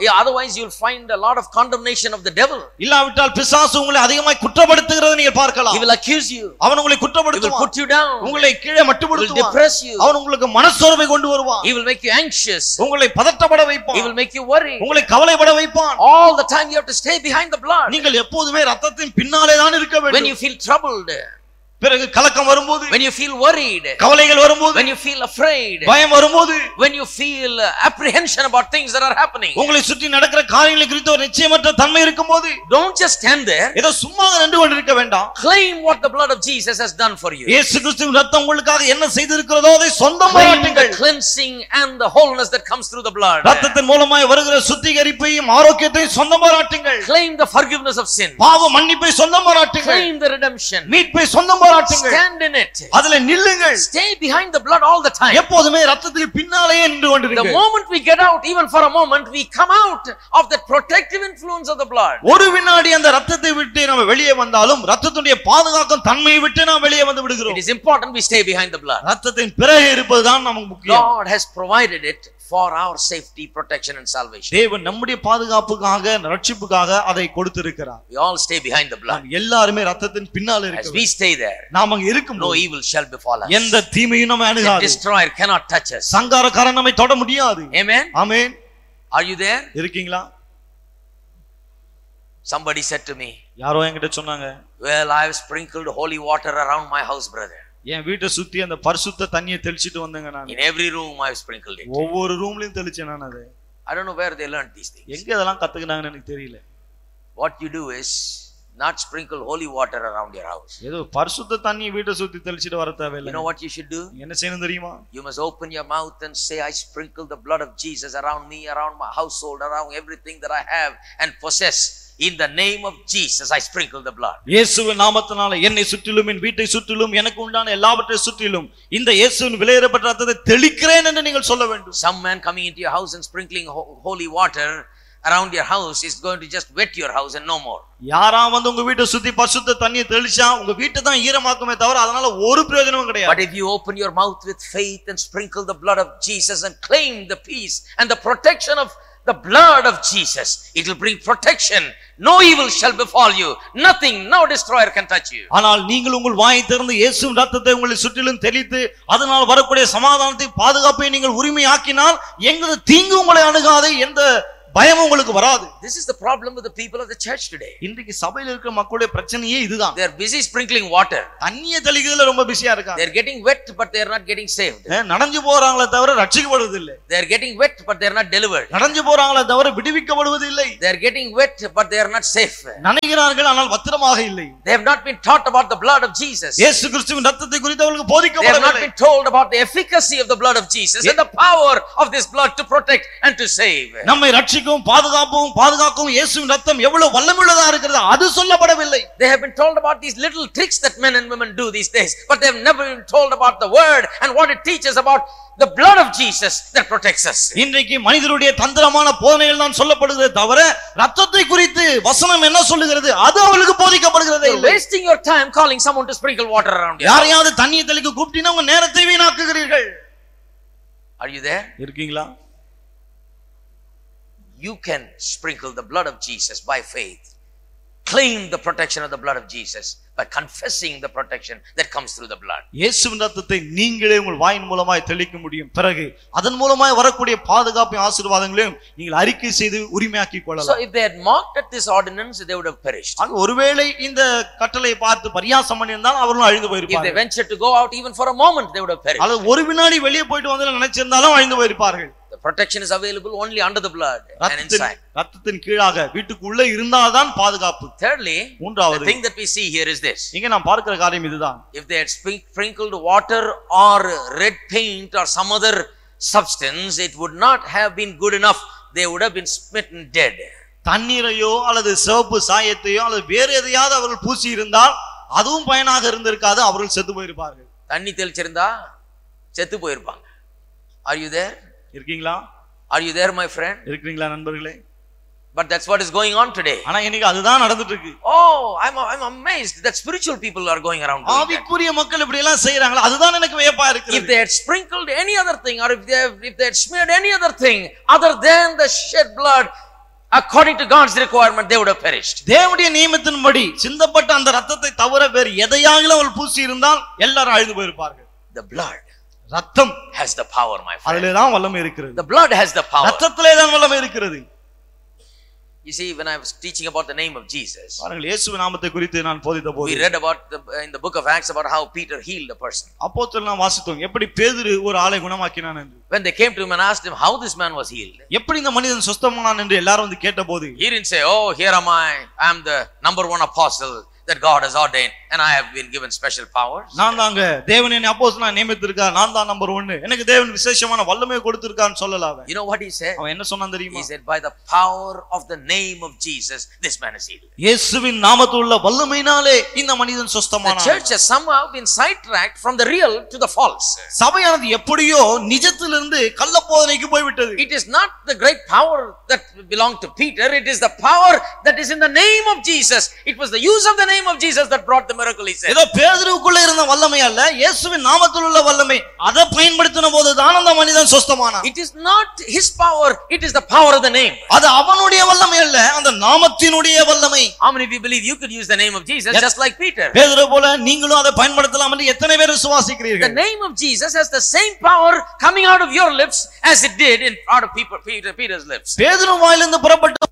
otherwise you'll find a lot of condemnation of the devil. இல்லாவிட்டால் பிசாசு உங்களை அதிகமாக குற்றப்படுத்துகிறதை நீங்க பார்க்கலாம். He will accuse you. அவன் உங்களை He will குற்றப்படுத்துவான். put you down. உங்களை கீழே He will மட்டுப்படுத்துவான். depress you. அவன் உங்களுக்கு மனசோர்வை கொண்டு வருவான். He will make you anxious. உங்களை பதட்டப்பட வைப்பான். He will make you worry. உங்களை கவலைப்பட வைப்பான். All the time you have to stay behind the blood. நீங்கள் எப்போதுமே இரத்தத்தின் பின்னாலே தான் இருக்க வேண்டும். When you feel troubled, பிறகு கலக்கம் வரும்போது, when you feel worried, கவலைகள் வரும்போது, when you feel afraid, பயம் வரும்போது, when you feel apprehension about things that are happening, உங்களை சுற்றி நடக்கிற காரியங்களை குறித்து ஒரு நிச்சயமற்ற தன்மை இருக்கும்போது, don't just stand there. ஏதோ சும்மா நின்று கொண்டிருக்க வேண்டாம். Claim what the blood of Jesus has done for you. இயேசு கிறிஸ்துவின் இரத்தம் உங்களுக்காக என்ன செய்திருக்கிறதோ அதை சொந்தமாக்குங்கள். The cleansing and the wholeness that comes through the blood. இரத்தத்தின் மூலமாய் வருகிற சுத்திகரிப்பையும் ஆரோக்கியத்தையும் சொந்தமாக்குங்கள். Claim the forgiveness of sin. பாவ மன்னிப்பை சொந்தமாக்குங்கள். Claim the redemption. மீட்பை சொந்தமாக்குங்கள். Stand in it. அதிலே நில்லுங்கள். Stay behind the blood all the time. எப்போதுமே இரத்தத்துக்கு பின்னாலேயே நின்று The கொண்டிருங்கள். moment we get out, even for a moment, we come out of the protective influence of the blood. ஒரு வினாடி அந்த இரத்தத்தை விட்டு நம்ம வெளியே வந்தாலும் இரத்தத்துடைய பாதுகாக்கும் தன்மையை விட்டு நாம் வெளியே வந்து விடுகிறோம். It is important we stay behind the blood. இரத்தத்தின் பிறகு இருப்பதுதான் நமக்கு முக்கியம். God has provided it for our safety, protection and salvation. தேவன் நம்முடைய பாதுகாப்புக்காக ரட்சிப்புக்காக அதை கொடுத்திருக்கிறார். We all stay behind the blood. நாம் எல்லாரும் இரத்தத்தின் பின்னால As இருக்கோம். we stay there, நாம் அங்க இருக்கும் no evil shall befall us. எந்த தீமையும் நம்மை The அணுகாது. destroyer cannot touch us. சங்காரக்காரன் நம்மை தொட முடியாது. Amen. Amen. Are you there? இருக்கீங்களா? Somebody said to me, யாரோ என்கிட்ட சொன்னாங்க, well, I have sprinkled holy water around my house, brother. என் வீட்டை சுத்தி அந்த பரிசுத்த தண்ணியை தெளிச்சிட்டு வந்தேங்க நான். In every room I have sprinkled it. ஒவ்வொரு ரூம்லயும் தெளிச்சேன் நான் அதை. I don't know where they learned these things. எங்க இதெல்லாம் கத்துக்கினாங்கன்னு எனக்கு தெரியல. What you do is not sprinkle holy water around your house. ஏதோ பரிசுத்த தண்ணியை வீட்டை சுத்தி தெளிச்சிட்டு வர தேவையில்லை. You know what you should do? என்ன செய்யணும் தெரியுமா? You must open your mouth and say, I sprinkle the blood of Jesus around me, around my household, around everything that I have and possess. In the name of Jesus, I sprinkle the blood. இயேசுவின் நாமத்தினால என்னை சுற்றிலும் என் வீட்டை சுற்றிலும் எனக்கு உண்டான எல்லாவற்றை சுற்றிலும் இந்த இயேசுவின் விலையேறப்பட்ட ரத்தத்தை தெளிக்கிறேன் என்று நீங்கள் சொல்ல வேண்டும். Some man coming into your house and sprinkling ho- holy water around your house is going to just wet your house and no more. யாரா வந்து உங்க வீட்டை சுத்தி பரிசுத்த தண்ணியை தெளிச்சா உங்க வீட்டை தான் ஈரமாக்குமே தவிர அதனால ஒரு பிரயோஜனமும் கிடையாது. But if you open your mouth with faith and sprinkle the blood of Jesus and claim the peace and the protection of the blood of Jesus, it will bring protection. No evil shall befall you. Nothing, no destroyer can touch you. ஆனால் நீங்கள் உங்கள் வாயை திறந்து இயேசுவின் ரத்தத்தை உங்களை சுற்றிலும் தெளித்து அதனால் வரக்கூடிய சமாதானத்தை பாதுகாப்பை நீங்கள் உரிமையாக்கினால் எந்த தீங்கு உங்களை அணுகாது, எந்த பயம் உங்களுக்கு வராது. This is the problem with the people of the church today. இன்றைக்கு சபையில் இருக்கிற மக்களுடைய பிரச்சனையே இதுதான். They are busy sprinkling water. தண்ணியை தெளிக்கிறதுல ரொம்ப பிஸியா இருக்காங்க. They are getting wet but they are not getting saved. நனைஞ்சு போறாங்களே தவிர ரட்சிக்கப்படுவது இல்லை. They are getting wet but they are not delivered. நனைஞ்சு போறாங்களே தவிர விடுவிக்கப்படுவது இல்லை. They are getting wet but they are not safe. நனைகிறார்கள் ஆனால் பத்திரமாக இல்லை. They have not been taught about the blood of Jesus. இயேசு கிறிஸ்துவின் ரத்தத்தை குறித்து அவர்களுக்கு They have not போதிக்கப்படவில்லை. been told about the efficacy of the blood of Jesus and the power of this blood to protect and to save. நம்மை ரட்சிக்கவும் பாதுகாப்பவும் பாதுகாக்கவும் இயேசுவின் ரத்தம் எவ்வளவு வல்லமையுள்ளதா இருக்கிறது அது சொல்லப்படவில்லை. They have been told about these little tricks that men and women do these days, but they have never been told about the word and what it teaches about the blood of Jesus that protects us. இன்றைக்கு மனிதருடைய தந்திரமான போதனைகள் தான் சொல்லப்படுகிறது தவிர ரத்தத்தை குறித்து வசனம் என்ன சொல்லுகிறது அது அவளுக்கு போதிக்கப்படுகிறதே You're இல்லை. wasting your time calling someone to sprinkle water around you. யாரையாவது தண்ணியை தெளிக்க கூப்பிட்டீங்கன்னா உங்க நேரத்தை வீணாக்குகிறீர்கள். Are you there? இருக்கீங்களா? You can sprinkle the blood of Jesus by faith. Claim the protection of the blood of Jesus by confessing the protection that comes through the blood. இயேசுவின் ரத்தத்தை நீங்களே உங்கள் வாயின் மூலமாய் தெளிக்க முடியும். பிறகு அதன் மூலமாய் வரக்கூடிய பாதுகாப்பு ஆசீர்வாதங்களையும் நீங்கள் அறிக்கை செய்து உரிமையாக்கிக் So கொள்ளலாம். if they had mocked at this ordinance, they would have perished. ஆக ஒருவேளை இந்த கட்டளை பார்த்து பரியாசம் பண்ணியிருந்தால் அவர்களும் அழிந்து If they போயிருப்பார்கள். ventured to go out even for a moment, they would have perished. அல்லது ஒரு வினாடி வெளியே போயிட்டு வந்து நினைச்சிருந்தாலும் அழிந்து போயிருப்பார்கள். The protection is available only under the blood and ரத்தத்தின் inside. ரத்தத்தின் கீழாக வீட்டுக்குள்ள இருந்தால்தான் பாதுகாப்பு. Thirdly, the மூன்றாவது thing that we see here is this. இங்க நாம் பார்க்கிற காரியம் இதுதான். If they had sprin- sprinkled water or red paint or some other substance, it would not have been good enough. They would have been smitten dead. தண்ணீரையோ அல்லது சிவப்பு சாயத்தையோ அல்லது வேறு எதையாவது அவர்கள் பூசி இருந்தால் அதுவும் பயனாக இருந்திருக்காது, அவர்கள் செத்து போயிருப்பார்கள். தண்ணி தெளிச்சிருந்தா செத்து போயிருப்பாங்க. Are you there? இருக்கீங்களா? Are you there, my friend? இருக்கீங்களா நண்பர்களே? But that's what is going on today. ஆனா இன்னைக்கு அதுதான் நடந்துட்டு இருக்கு. Oh, I'm I'm amazed that spiritual people are going around doing that. ஆவிக்குரிய மக்கள் இப்படி எல்லாம் செய்றாங்களா? அதுதான் எனக்கு வியப்பா If இருக்குது. they had sprinkled any other thing or if they have, if they had smeared any other thing other than the shed blood, according to God's requirement, they would have perished. தேவனுடைய நியமத்தின்படி சிந்தப்பட்ட அந்த இரத்தத்தை தவிர வேறு எதையாகிலும் அவள் பூசி இருந்தால் எல்லாரும் அழிந்து போயிருப்பார்கள். The blood ரத்தம் has the power, my friend. அதிலே தான் வல்லமை இருக்கிறது. The blood has the power. ரத்தத்திலே தான் வல்லமை இருக்கிறது. You see, when I was teaching about the name of Jesus, பாருங்கள் இயேசுவின் நாமத்தை குறித்து நான் போதித்த போது we read about the, in the book of Acts about how Peter healed a person. அப்போஸ்தலர் நாம் வாசித்தோம் எப்படி பேதுரு ஒரு ஆளை குணமாக்கினான் என்று. When they came to him and asked him how this man was healed, எப்படி இந்த மனிதன் சுத்தமானான் என்று எல்லாரும் வந்து கேட்டபோது, he didn't say, oh, here am I, I am the number one apostle that God has ordained and I have been given special powers. நான் தாங்க தேவன் என்னை அப்போஸ்தலனா நியமித்திருக்கார், நான் தான் நம்பர் ஒன்று, எனக்கு தேவன் விசேஷமான வல்லமை கொடுத்திருக்கான்னு சொல்லல அவன். You know what he said? அவன் என்ன சொன்னான் தெரியுமா? He said, by the power of the name of Jesus this man is healed. இயேசுவின் நாமத்தில் உள்ள வல்லமையினாலே இந்த மனிதன் The சுத்தமானான். church has somehow been sidetracked from the real to the false. சபையானது எப்படியோ நிஜத்திலிருந்து கள்ளப்போதனைக்கு போய்விட்டது. It is not the great power that belonged to Peter, it is the power that is in the name of Jesus. It was the use of the name of Jesus that brought the miracle, he said. ஏதோ பேதுருவுக்குள்ள இருந்த வல்லமை அல்ல, இயேசுவின் நாமத்தில் உள்ள வல்லமை, அதை பயன்படுத்தின போது தான் அந்த மனிதன் சுத்தமானான். It is not his power, it is the power of the name. அது அவனுடைய வல்லமை அல்ல, அந்த நாமத்தினுடைய வல்லமை. How many of you believe you could use the name of Jesus just like Peter? பேதுரு போல நீங்களும் அதை பயன்படுத்தலாம் என்று எத்தனை பேர் The விசுவாசிக்கிறீர்கள்? name of Jesus has the same power coming out of your lips as it did in out of Peter, Peter, Peter's lips. பேதுரு வாயிலிருந்து புறப்பட்ட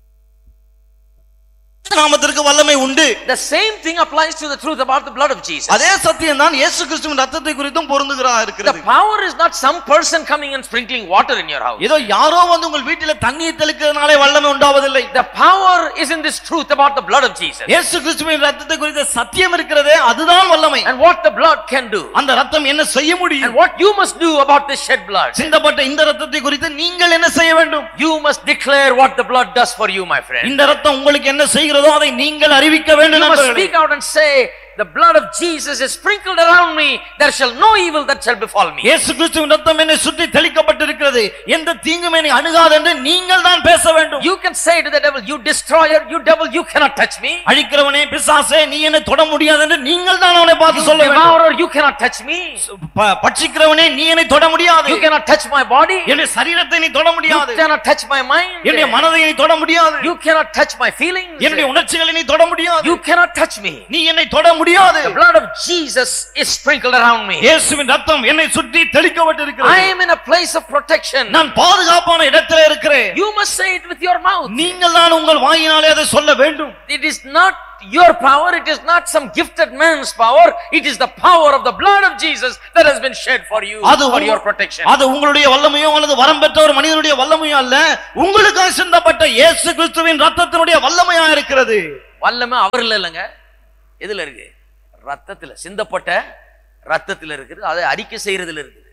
நாமத்திற்கு வல்லமை உண்டு. The same thing applies to the truth about the blood of Jesus. அதே சத்தியம் தான் இயேசு கிறிஸ்துவின் இரத்தத்தை குறித்தும் பொருந்துகிறதா The இருக்கிறது. power is not some person coming and sprinkling water in your house. ஏதோ யாரோ வந்து உங்கள் வீட்டிலே தண்ணீர் தெளிக்கிறதுனாலே வல்லமை உண்டாவதில்லை. The power is in this truth about the blood of Jesus. இயேசு கிறிஸ்துவின் இரத்தத்தை குறித்த சத்தியம் இருக்கிறதே, அதுதான் வல்லமை. And what the blood can do. அந்த இரத்தம் என்ன செய்ய And முடியும்? what you must do about this shed blood. சிந்தப்பட்ட இந்த இரத்தத்தை குறித்து நீங்கள் என்ன செய்ய வேண்டும்? You must declare what the blood does for you, my friend. இந்த இரத்தம் உங்களுக்கு என்ன செய்கிறதோ அதை நீங்கள் அறிவிக்க வேண்டும். You must speak out and say, the blood of Jesus is sprinkled around me, there shall no evil that shall befall me. இயேசு கிறிஸ்துவின் இரத்தம் என்னை சுற்றி தெளிக்கப்பட்டிருக்கிறது, எந்த தீங்கும் என்னை அணுகாது என்று நீங்கள் தான் பேச வேண்டும். You can say to the devil, you destroyer, you devil, you cannot touch me. அழிக்கிறவனே பிசாசே நீ என்னை தொட முடியாது என்று நீங்கள் தான் அவனை பார்த்து You சொல்ல வேண்டும். devourer, you cannot touch me. ப- பட்சிக்கிறவனே நீ என்னை தொட முடியாது. You cannot touch my body. என்னுடைய சரீரத்தை நீ தொட You முடியாது. cannot touch my mind. என்னுடைய மனதை நீ தொட முடியாது. You cannot touch my feelings. என்னுடைய உணர்ச்சிகளை நீ தொட முடியாது. You cannot touch me. நீ என்னை தொட முடியாது. The blood of Jesus is sprinkled around me. இயேசுவின் இரத்தம் என்னை சுற்றி தெளிக்கப்பட்டிருக்கிறது. I am in a place of protection. நான் பாதுகாப்பான இடத்திலே இருக்கிறேன். You must say it with your mouth. நீங்கள் தான் உங்கள் வாயினாலே அதை சொல்ல வேண்டும். It is not your power, it is not some gifted man's power, it is the power of the blood of Jesus that has been shed for you, அது for your protection. அது உங்களுடைய வல்லமையோ அல்லது வரம் பெற்ற ஒரு மனிதனுடைய வல்லமையோ அல்ல, உங்களுக்காக சிந்தப்பட்ட இயேசு கிறிஸ்துவின் இரத்தத்தினுடைய வல்லமையா இருக்கிறது. வல்லமை அவர்ல இல்லங்க, எதுல இருக்கு? ரத்தத்துல, சிந்தப்பட்ட ரத்தத்துல இருக்குது, அதை அறிக்கை செய்யறதுல இருக்குது.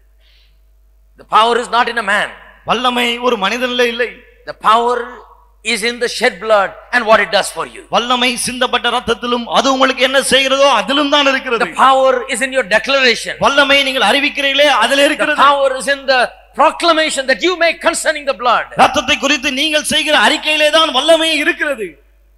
The power is not in a man. வல்லமை ஒரு மனிதனிலே இல்லை. The power is in the shed blood and what it does for you. வல்லமை சிந்தப்பட்ட இரத்தத்திலும் அது உங்களுக்கு என்ன செய்கிறதோ அதிலும் தான் இருக்கிறது. The power is in your declaration. வல்லமை நீங்கள் அறிவிக்கிறீர்களே அதிலே The இருக்கிறது. power is in the proclamation that you make concerning the blood. இரத்தத்தை குறித்து நீங்கள் செய்கிற அறிக்கையிலே தான் வல்லமை இருக்கிறது.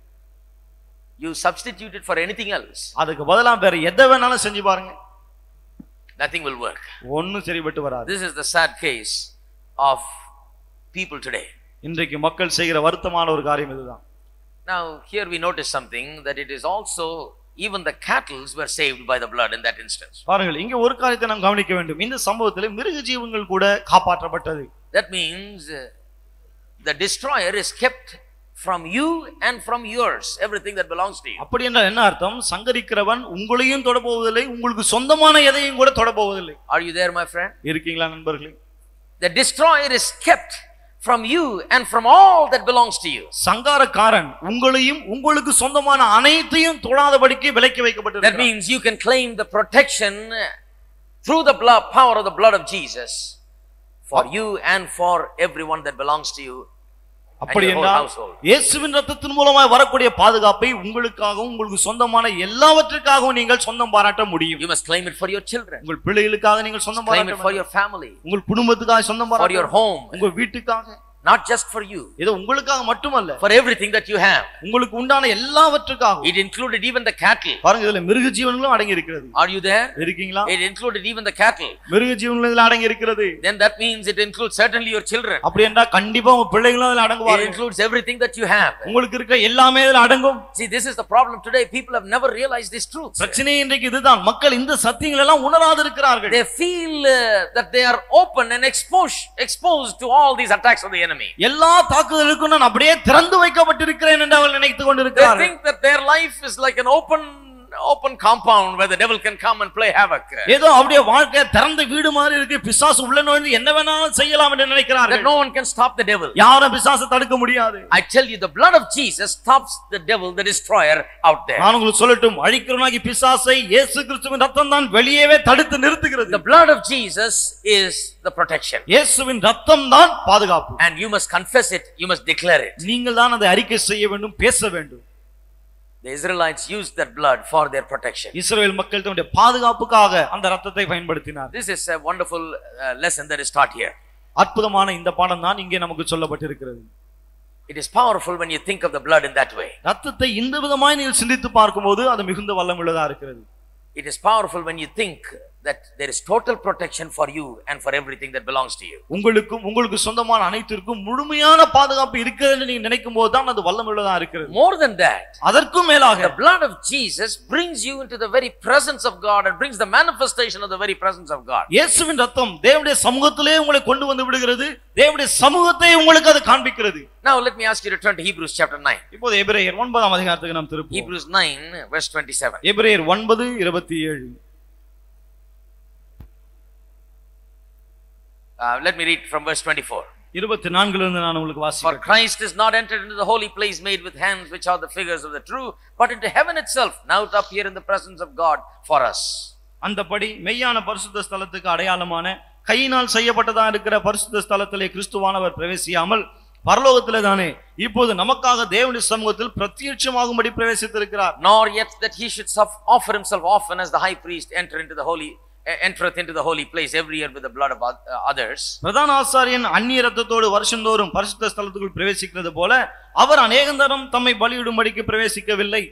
You substitute it for anything else, அதுக்கு பதிலா வேற எதை வேணாலும் செஞ்சு பாருங்க, nothing will work. ஒண்ணும் சரிபட்டு வராது. This is the sad case of people today. இன்றைக்கு மக்கள் செய்கிற வருத்தமான ஒரு காரியம் இதுதான். Now here we notice something, that it is also even the cattle were saved by the blood in that instance. பாருங்கள், இங்க ஒரு காரியத்தை நாம் கவனிக்க வேண்டும். இந்த சம்பவத்தில் மிருக ஜீவங்கள் கூட காப்பாற்றப்பட்டது. That means uh, the destroyer is kept from you and from yours, everything that belongs to you. அப்படி என்றால் என்ன அர்த்தம்? சங்கரிக்கிறவன் உங்களையும் தொட போவதில்லை, உங்களுக்கு சொந்தமான எதையும் கூட தொட போவதில்லை. Are you there, my friend? இருக்கீங்களா நண்பர்களே? The destroyer is kept from you and from all that belongs to you. சங்காரக்காரன் உங்களையும் உங்களுக்கு சொந்தமான அனைத்தையும் தொடாதபடிக்கு விலக்கி வைக்கப்பட்டிருக்கிறார். That means you can claim the protection through the blood, power of the blood of Jesus for you and for everyone that belongs to you. அப்படி என்றால் இயேசுவின் இரத்தத்தின் மூலமாய் வரக்கூடிய பாதுகாப்பை உங்களுக்காகவும் உங்களுக்கு சொந்தமான எல்லாவற்றுக்காகவும் நீங்கள் சொந்தம் பாராட்ட முடியும். You must claim it for your children. உங்கள் பிள்ளைகளுக்காக நீங்கள் சொந்தம் claim பாராட்ட it for your family, உங்கள் குடும்பத்துக்காக சொந்தம் for பாராட்ட your home, உங்கள் வீட்டுக்காக, Not just for you. இது உங்களுக்காக மட்டுமல்ல. For everything that you have. உங்களுக்கு உண்டான எல்லாவற்றுக்காக. It included even the cattle. பாருங்க இதுல மிருக ஜீவன்களும் அடங்கி இருக்கிறது. Are you there? இருக்கீங்களா? It included even the cattle. மிருக ஜீவன்களும் இதுல அடங்கி இருக்கிறது. Then that means it includes certainly your children. அப்படி என்றா கண்டிப்பா உங்க பிள்ளைகளும் அதுல அடங்குவார்கள். It includes everything that you have. உங்களுக்கு இருக்கிற எல்லாமே இதுல அடங்கும். See, this is the problem today. People have never realized this truth. பிரச்சனை இன்றைக்கு இதுதான். மக்கள் இந்த சத்தியங்களை எல்லாம் உணராது இருக்கிறார்கள். They feel uh, that they are open and exposed exposed to all these attacks of the enemy. எல்லா தாக்குதலுக்கும் நான் அப்படியே திறந்து வைக்கப்பட்டிருக்கிறேன் என்று அவர்கள் நினைத்துக் They கொண்டிருக்கிறார்கள். think that their life is like an open open compound where the devil can come and play havoc. ஏதோ அப்படியே வாழ்க்கை திறந்த வீடு மாதிரி இருக்கு, பிசாசு உள்ள நுழைந்து என்ன வேணாலும் செய்யலாம் என்று நினைக்கிறார்கள். That no one can stop the devil. யாரும் பிசாசை தடுக்க முடியாது. I tell you, the blood of Jesus stops the devil, the destroyer, out there. நான் உங்களுக்கு சொல்லட்டும், அழிக்கிறவனாகிய பிசாசை இயேசு கிறிஸ்துவின் ரத்தம் தான் வெளியவே தடுத்து நிறுத்துகிறது. The blood of Jesus is the protection. இயேசுவின் ரத்தம் தான் பாதுகாப்பு. And you must confess it, you must declare it. நீங்கள் தான் அதை அறிக்கை செய்ய வேண்டும், பேச வேண்டும். The Israelites used that blood for their protection. இஸ்ரவேல் மக்கள் தங்களுடைய பாதுகாப்புக்காக அந்த ரத்தத்தை பயன்படுத்தினார். This is a wonderful uh, lesson that is taught here. அற்புதமான இந்த பாடம் தான் இங்கே நமக்கு சொல்லப்பட்டிருக்கிறது. It is powerful when you think of the blood in that way. ரத்தத்தை இந்த விதமாய் நீங்கள் சிந்தித்து பார்க்கும்போது அது மிகுந்த வல்லமுள்ளதா இருக்கிறது. It is powerful when you think that there is total protection for you and for everything that belongs to you. உங்களுக்கும் உங்களுக்கு சொந்தமான அனைத்திற்கும் முழுமையான பாதுகாப்பு இருக்கிறது என்று நீங்க நினைக்கும் போது தான் அது வல்லமுள்ளதா இருக்கிறது. More than that, அதற்கும் மேலாக the blood of Jesus brings you into the very presence of God and brings the manifestation of the very presence of God. இயேசுவின் ரத்தம் தேவனுடைய சமூகத்திலே உங்களை கொண்டு வந்து விடுகிறது. தேவனுடைய சமூகத்தை உங்களுக்கு அது காண்பிக்கிறது. Now let me ask you to turn to Hebrews chapter nine. இப்போது எபிரேயர் ஒன்பதாம் அதிகாரத்துக்கு நாம் திருப்புவோம். Hebrews nine verse twenty-seven. எபிரேயர் ஒன்பது இருபத்தி ஏழு. Uh, let me read from verse twenty-four. இருபத்தி நான்கில் இருந்து நான் உங்களுக்கு வாசிக்கிறேன். For Christ is not entered into the holy place made with hands, which are the figures of the true, but into heaven itself, now to appear in the presence of God for us. அந்தபடி மெய்யான பரிசுத்த ஸ்தலத்துக்கு அடையாளமான கையினால் செய்யப்பட்டதா இருக்கிற பரிசுத்த ஸ்தலத்திலே கிறிஸ்துவானவர் பிரவேசியாமல் பரலோகத்திலே தானே இப்போது நமக்காக தேவனுடைய சமூகத்தில் பிரத்யட்சமாகும்படி பிரவேசித்திருக்கிறார். Nor yet that he should offer himself often as the high priest enter into the holy entereth into the holy place every year with the blood of others. பிரதான ஆசாரியன் அந்நிய இரத்தத்தோடு வருஷந்தோறும் பரிசுத்த ஸ்தலத்துக்குள் பிரவேசிக்கிறது போல அவர் அநேகந்தரம் தம்மை பலியிடும்படிக்கு பிரவேசிக்கவில்லை.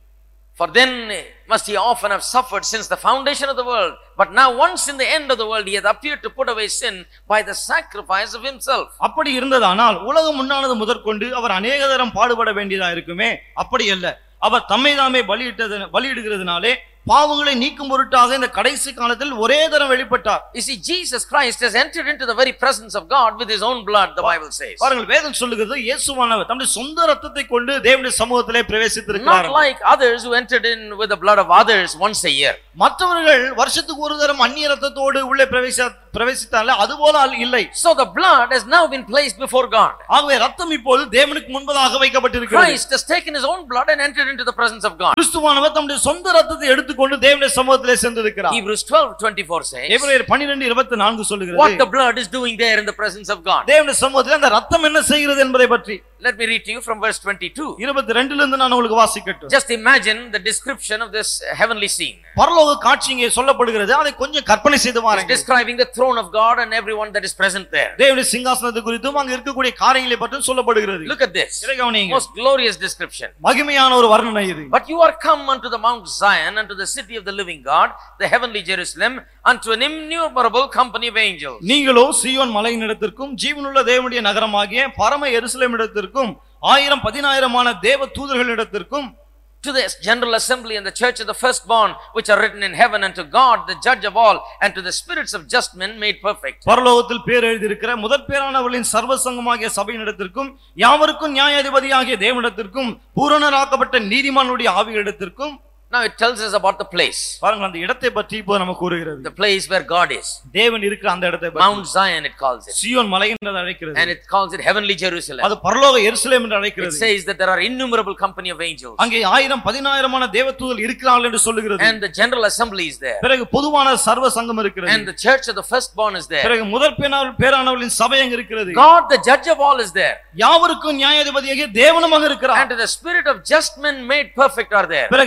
For then must he often have suffered since the foundation of the world, but now once in the end of the world he hath appeared to put away sin by the sacrifice of himself. அப்படி இருந்ததானால் உலகம் முன்னானது முதற்கொண்டு அவர் அநேகதரம் பாடுபட வேண்டியதா இருக்குமே. அப்படி அல்ல, அவர் தம்மை தாமே பலியிட்டது பலியிடுகிறதுனாலே பாவங்களை நீக்கும் பொருட்டாக இந்த கடைசி காலத்தில் ஒரே தரம் வெளிப்பட்டார். You see, Jesus Christ has entered into the very presence of God with his own blood, the Bible says. பாருங்கள், வேதம் சொல்லுகிறது இயேசுவானவர் தம்முடைய சொந்த இரத்தத்தை கொண்டு தேவனுடைய சமூகத்திலே பிரவேசித்திருக்கிறார். Not like others who entered in with the blood of others once a year. மற்றவர்கள் வருஷத்துக்கு ஒரு தரம் அந்நிய இரத்தத்தோடு உள்ளே பிரவேசி பிரவேசித்தாலே அதுபோல இல்லை. So the blood has now been placed before God. ஆகவே இரத்தம் இப்போது தேவனுக்கு முன்பதாக வைக்கப்பட்டிருக்கிறது. Christ has taken his own blood and entered into the presence of God. கிறிஸ்துவானவர் தம்முடைய சொந்த இரத்தத்தை எடுத்து கொண்டு தேவனுடைய சமூகத்திலே சென்றிருக்கிறார். Hebrews twelve twenty-four says. எபிரேயர் பன்னிரண்டு இருபத்தி நான்கு சொல்லுகிறது. What the blood is doing there in the presence of God. தேவனுடைய சமூகத்திலே அந்த இரத்தம் என்ன செய்கிறது என்பதை பற்றி. Let me read to you from verse twenty-two. இருபத்தி இரண்டில் இருந்து நான் உங்களுக்கு வாசிக்கட்டும். Just imagine the description of this heavenly scene. பரலோக காட்சி இங்கே சொல்லப்படுகிறது. அதை கொஞ்சம் கற்பனை செய்து பாருங்க. Describing the throne of God and everyone that is present there. தேவனுடைய சிங்காசனத்தை குறித்தும் அங்க இருக்கக்கூடிய காரியங்களை பற்றியும் சொல்லப்படுகிறது. Look at this. Most glorious description. மகிமையான ஒரு வர்ணனை இது. But you are come unto the Mount Zion, unto the city of the living God, the heavenly Jerusalem, unto an innumerable company of angels. நீங்களோ சீயோன் மலையினிடத்திற்கும் ஜீவனுள்ள தேவனுடைய நகரமாகிய பரம எருசலேமிடத்திற்கும் ஆயிரம் பதினாயிரமான தேவ தூதர்களிடத்திற்கும், to the general assembly and the church of the firstborn which are written in heaven, and to God the judge of all, and to the spirits of just men made perfect. பரலோகத்தில் பேர் எழுதியிருக்கிற முதற் பேரானவர்களின் சர்வ சங்கமாகிய சபையினிடத்திற்கும் யாவருக்கும் நியாயாதிபதியாகிய தேவனிடத்திற்கும் பூரணராக்கப்பட்ட நீதிமானுடைய ஆவிகளிடத்திற்கும். Now it tells us about the place. பாருங்க, அந்த இடத்தை பற்றி இப்போ நமக்கு கூறுகிறது. The place where God is. தேவன் இருக்கிற அந்த இடத்தை பற்றி. Mount Zion it calls it. சீயோன் மலை என்று அழைக்கிறது. And it calls it heavenly Jerusalem. அது பரலோக எருசலேம் என்று அழைக்கிறது. It says that there are innumerable company of angels. அங்கே ஆயிரம் பதினாயிரமான தேவதூதர்கள் இருக்கிறார்கள் என்று சொல்லுகிறது. And the general assembly is there. பிறகு பொதுவான சர்வ சங்கம் இருக்கிறது. And the church of the firstborn is there. பிறகு முதற் பேரானவர்களின் சபை அங்கே இருக்கிறது. God the judge of all is there. யாவருக்கும் நியாயாதிபதியாகிய தேவனுமாக இருக்கிறார். And the spirit of just men made perfect are there. பிறகு பூரண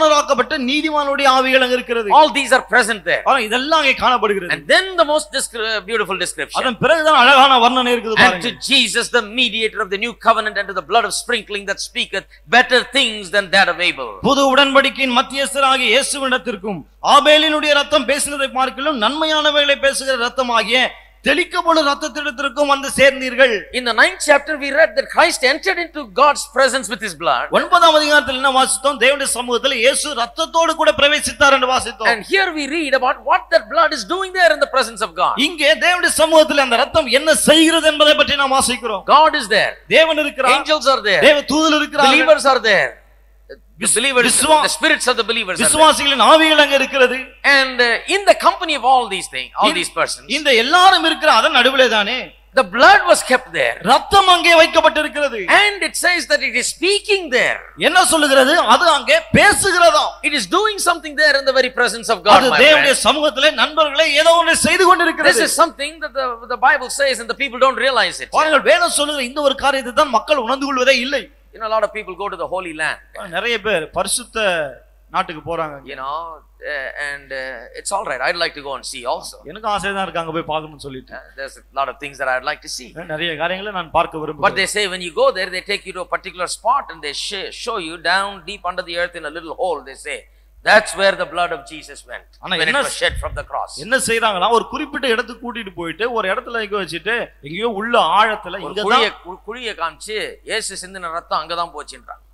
நீதிமானராக்கப்பட்ட நீதிமானுடைய ஆவிகள் அங்க இருக்கிறது. All these are present there. ஆனா இதெல்லாம் அங்கே காணப்படுகிறது. And then the most beautiful description. அதன் பிறகுதான் அழகான வர்ணனை இருக்குது பாருங்க. And to Jesus the mediator of the new covenant and to the blood of sprinkling that speaketh better things than that of Abel. புது உடன்படிக்கையின் மத்தியஸ்தராகிய இயேசுவினிடத்திற்கும் ஆபேலினுடைய ரத்தம் பேசினதை பார்க்கிலும் நன்மையானவைகளை பேசுகிற ரத்தமாகிய தெளிக்கப்படும் ரத்தத்திடத்திற்கும் வந்து சேர்ந்தீர்கள். In the ninth chapter we read that Christ entered into God's presence with his blood. ஒன்பதாம் அதிகாரத்தில் என்ன வாசித்தோம்? தேவனுடைய சமூகத்தில் இயேசு ரத்தத்தோடு கூட பிரவேசித்தார் என்று வாசித்தோம். And here we read about what that blood is doing there in the presence of God. இங்கே தேவனுடைய சமூகத்தில் அந்த ரத்தம் என்ன செய்கிறது என்பதை பற்றி நாம் வாசிக்கிறோம். God is there. தேவன் இருக்கிறார். Angels are there. தேவ தூதர்கள் இருக்கிறார்கள். Believers are there. The believers, the spirits of the believers are there. விசுவாசிகளின் ஆவிகள் அங்க இருக்கிறது. And uh, in the company of all these things, all these persons, இந்த எல்லாரும் இருக்கிற அதன் நடுவிலே தானே the blood was kept there. ரத்தம் அங்கே வைக்கப்பட்டிருக்கிறது. And it says that it is speaking there. என்ன சொல்லுகிறது? அது அங்கே பேசுகிறதா. It is doing something there in the very presence of God. அது தேவனுடைய சமூகத்திலே நண்பர்களே ஏதோ ஒன்று செய்து கொண்டிருக்கிறது. This is something that the, the Bible says and the people don't realize it. பாருங்கள், வேதம் சொல்லுகிற இந்த ஒரு காரியத்தை தான் மக்கள் உணர்ந்து கொள்வதே இல்லை. You know, a lot of people go to the Holy Land. நிறைய பேர் பரிசுத்த நாட்டுக்கு போறாங்க. You know, uh, and uh, it's all right. I'd like to go and see also. எனக்கு ஆசை தான் இருக்கு அங்க போய் பார்க்கணும்னு சொல்லிட்டு. There's a lot of things that I'd like to see. நிறைய காரியங்களை நான் பார்க்க விரும்புகிறேன். But they say when you go there, they take you to a particular spot and they show you down deep under the earth in a little hole. They say that's where the blood of Jesus went when it was shed from the cross. என்ன செய்றாங்களா? ஒரு குறிப்பிட்ட இடத்துக்கு கூட்டிட்டு போயிட்டு ஒரு இடத்துல இங்க வச்சிட்டு எங்கயோ உள்ள ஆழத்துல இங்க தான் குழிய குழிய காமிச்சு இயேசு சிந்தின ரத்தம் அங்க தான் போச்சுன்றாங்க.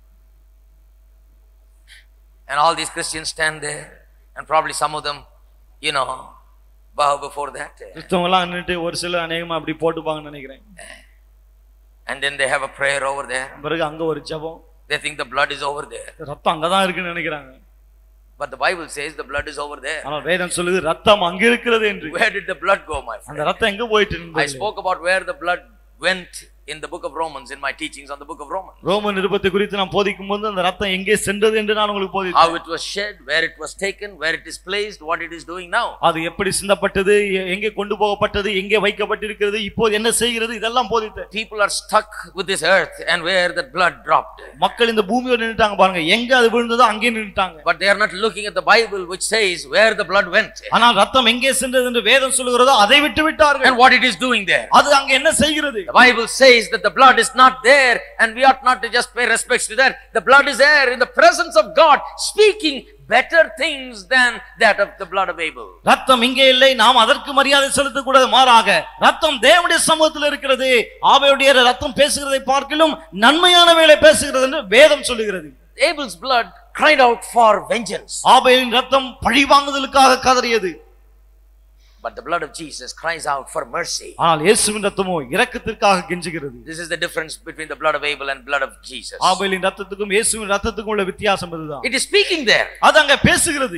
And all these Christians stand there and probably some of them, you know, bow before that. கிறிஸ்தவங்களா நின்னுட்டு ஒரு சில அநேகமா அப்படி போட்டுப்பாங்கன்னு நினைக்கிறேன். And then they have a prayer over there. பிறகு அங்க ஒரு ஜெபம். They think the blood is over there. ரத்தம் அங்க தான் இருக்குன்னு நினைக்கிறாங்க. But the Bible says the blood is over there. ஆனா வேதம் சொல்லுது ரத்தம் அங்க இருக்கிறது என்று. Where did the blood go, my friend? அந்த ரத்தம் எங்க போயிட்டு இருந்தது? I spoke about where the blood went in the book of Romans, in my teachings on the book of Romans. Roman நிருபத்தை குறித்து நான் போதிக்கும்போது அந்த ரத்தம் எங்கே சென்றது என்று நான் உங்களுக்கு போதித்தேன். How it was shed, where it was taken, where it is placed, what it is doing now. அது எப்படி சிந்தப்பட்டது, எங்கே கொண்டு போகப்பட்டது, எங்கே வைக்கப்பட்டிருக்கிறது, இப்போது என்ன செய்கிறது, இதெல்லாம் போதித்தேன். People are stuck with this earth and where the blood dropped. மக்கள் இந்த பூமியோட நின்னுட்டாங்க பாருங்க, எங்க அது விழுந்ததோ அங்கே நின்னுட்டாங்க. But they are not looking at the Bible which says where the blood went. ஆனா ரத்தம் எங்கே சென்றது என்று வேதம் சொல்லுகிறதோ அதை விட்டு விட்டார்கள். And what it is doing there. அது அங்க என்ன செய்கிறது? The Bible says that the blood is not there and we ought not to just pay respects to that. The blood is there in the presence of God, speaking better things than that of the blood of Abel. ரத்தம் இங்கே இல்லை, நாம் அதற்கு மரியாதை செலுத்த கூடாது. மாறாக ரத்தம் தேவனுடைய சமூகத்தில் இருக்கிறது. ஆபேலுடைய ரத்தம் பேசுகிறதை பார்க்கிலும் நன்மையானவைகளை பேசுகிறது என்று வேதம் சொல்லுகிறது. Abel's blood cried out for vengeance. ஆபேலின் ரத்தம் பழிவாங்குதலுக்காக கதறியது. But the blood of Jesus cries out for mercy. ஆனால் இயேசுவின் ரத்தமோ இரக்கத்திற்காக கெஞ்சுகிறது. This is the difference between the blood of Abel and blood of Jesus. ஆபேலின் ரத்தத்துக்கும் இயேசுவின் ரத்தத்துக்கும் உள்ள வித்தியாசம் இதுதான். It is speaking there. அது அங்க பேசுகிறது.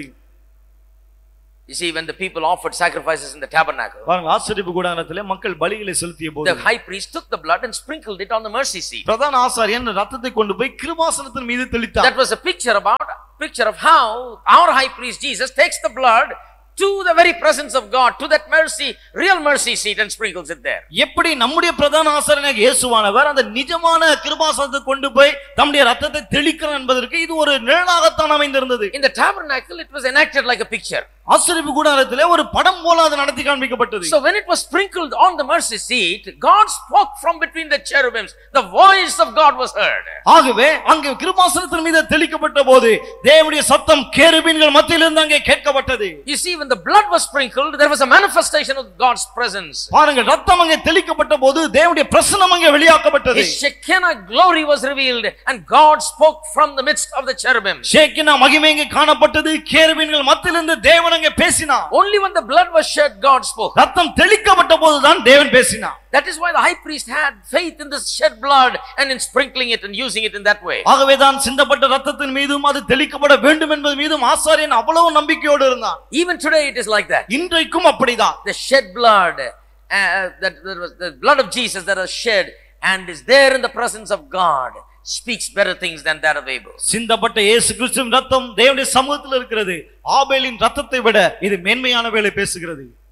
You see, when the people offered sacrifices in the tabernacle, பாருங்க, ஆசரிப்பு கூடாரத்திலே மக்கள் பலிகளை செலுத்திய போது the high priest took the blood and sprinkled it on the mercy seat. பிரதான ஆசாரியன் ரத்தத்தை கொண்டு போய் கிருபாசனத்தின் மீது தெளித்தார். That was a picture about picture of how our high priest Jesus takes the blood to the very presence of God, to that mercy, real mercy seat and sprinkles it there. எப்படி நம்முடைய பிரதான ஆசாரியனாகிய இயேசுவானவர் அந்த நிஜமான கிருபாசனத்தை கொண்டு போய் தம்முடைய ரத்தத்தை தெளிக்கிறார் என்பதற்கு இது ஒரு நிழலாகத்தான் அமைந்திருந்தது. In the tabernacle it was enacted like a picture. ஆசரிப்பு கூடாரத்திலே ஒரு படம் போல அது நடத்தி காண்பிக்கப்பட்டது. So when it was sprinkled on the mercy seat, God spoke from between the cherubims. The voice of God was heard. ஆகவே அங்கே கிருபாசனத்தின் மீது தெளிக்கப்பட்ட போது தேவனுடைய சத்தம் கேருபீன்கள் மத்தியிலிருந்து அங்கே கேட்கப்பட்டது. You see, when the blood was sprinkled, there was a manifestation of God's presence. பாருங்க, ரத்தம் அங்கே தெளிக்கப்பட்ட போது தேவனுடைய பிரசன்னம் அங்கே வெளியாக்கப்பட்டது. His Shekinah glory was revealed and God spoke from the midst of the cherubim. ஷேக்கினா மகிமை அங்கே காணப்பட்டது. கேருபீன்கள் மத்தியிலிருந்து தேவன் அங்கே பேசினார். Only when the blood was shed, God spoke. ரத்தம் தெளிக்கப்பட்ட போதுதான் தேவன் பேசினார். That is why the high priest had faith in this shed blood and in sprinkling it and using it in that way. ஆகவே தான் சிந்தப்பட்ட ரத்தத்தின் மீதும் அது தெளிக்கப்பட வேண்டும் என்பது மீதும் ஆசாரியன் அவ்வளவு நம்பிக்கையோடு இருந்தான். Even today it is like that. இன்றைக்கும் அப்படிதான். The shed blood, uh, that there was the blood of Jesus that was shed and is there in the presence of God, speaks better things than that of Abel. சிந்தப்பட்ட இயேசு கிறிஸ்துவின் ரத்தம் தேவனுடைய சமூகத்தில் இருக்கிறது. ஆபேலின் ரத்தத்தை விட இது மேன்மையானவைகளை பேசுகிறது.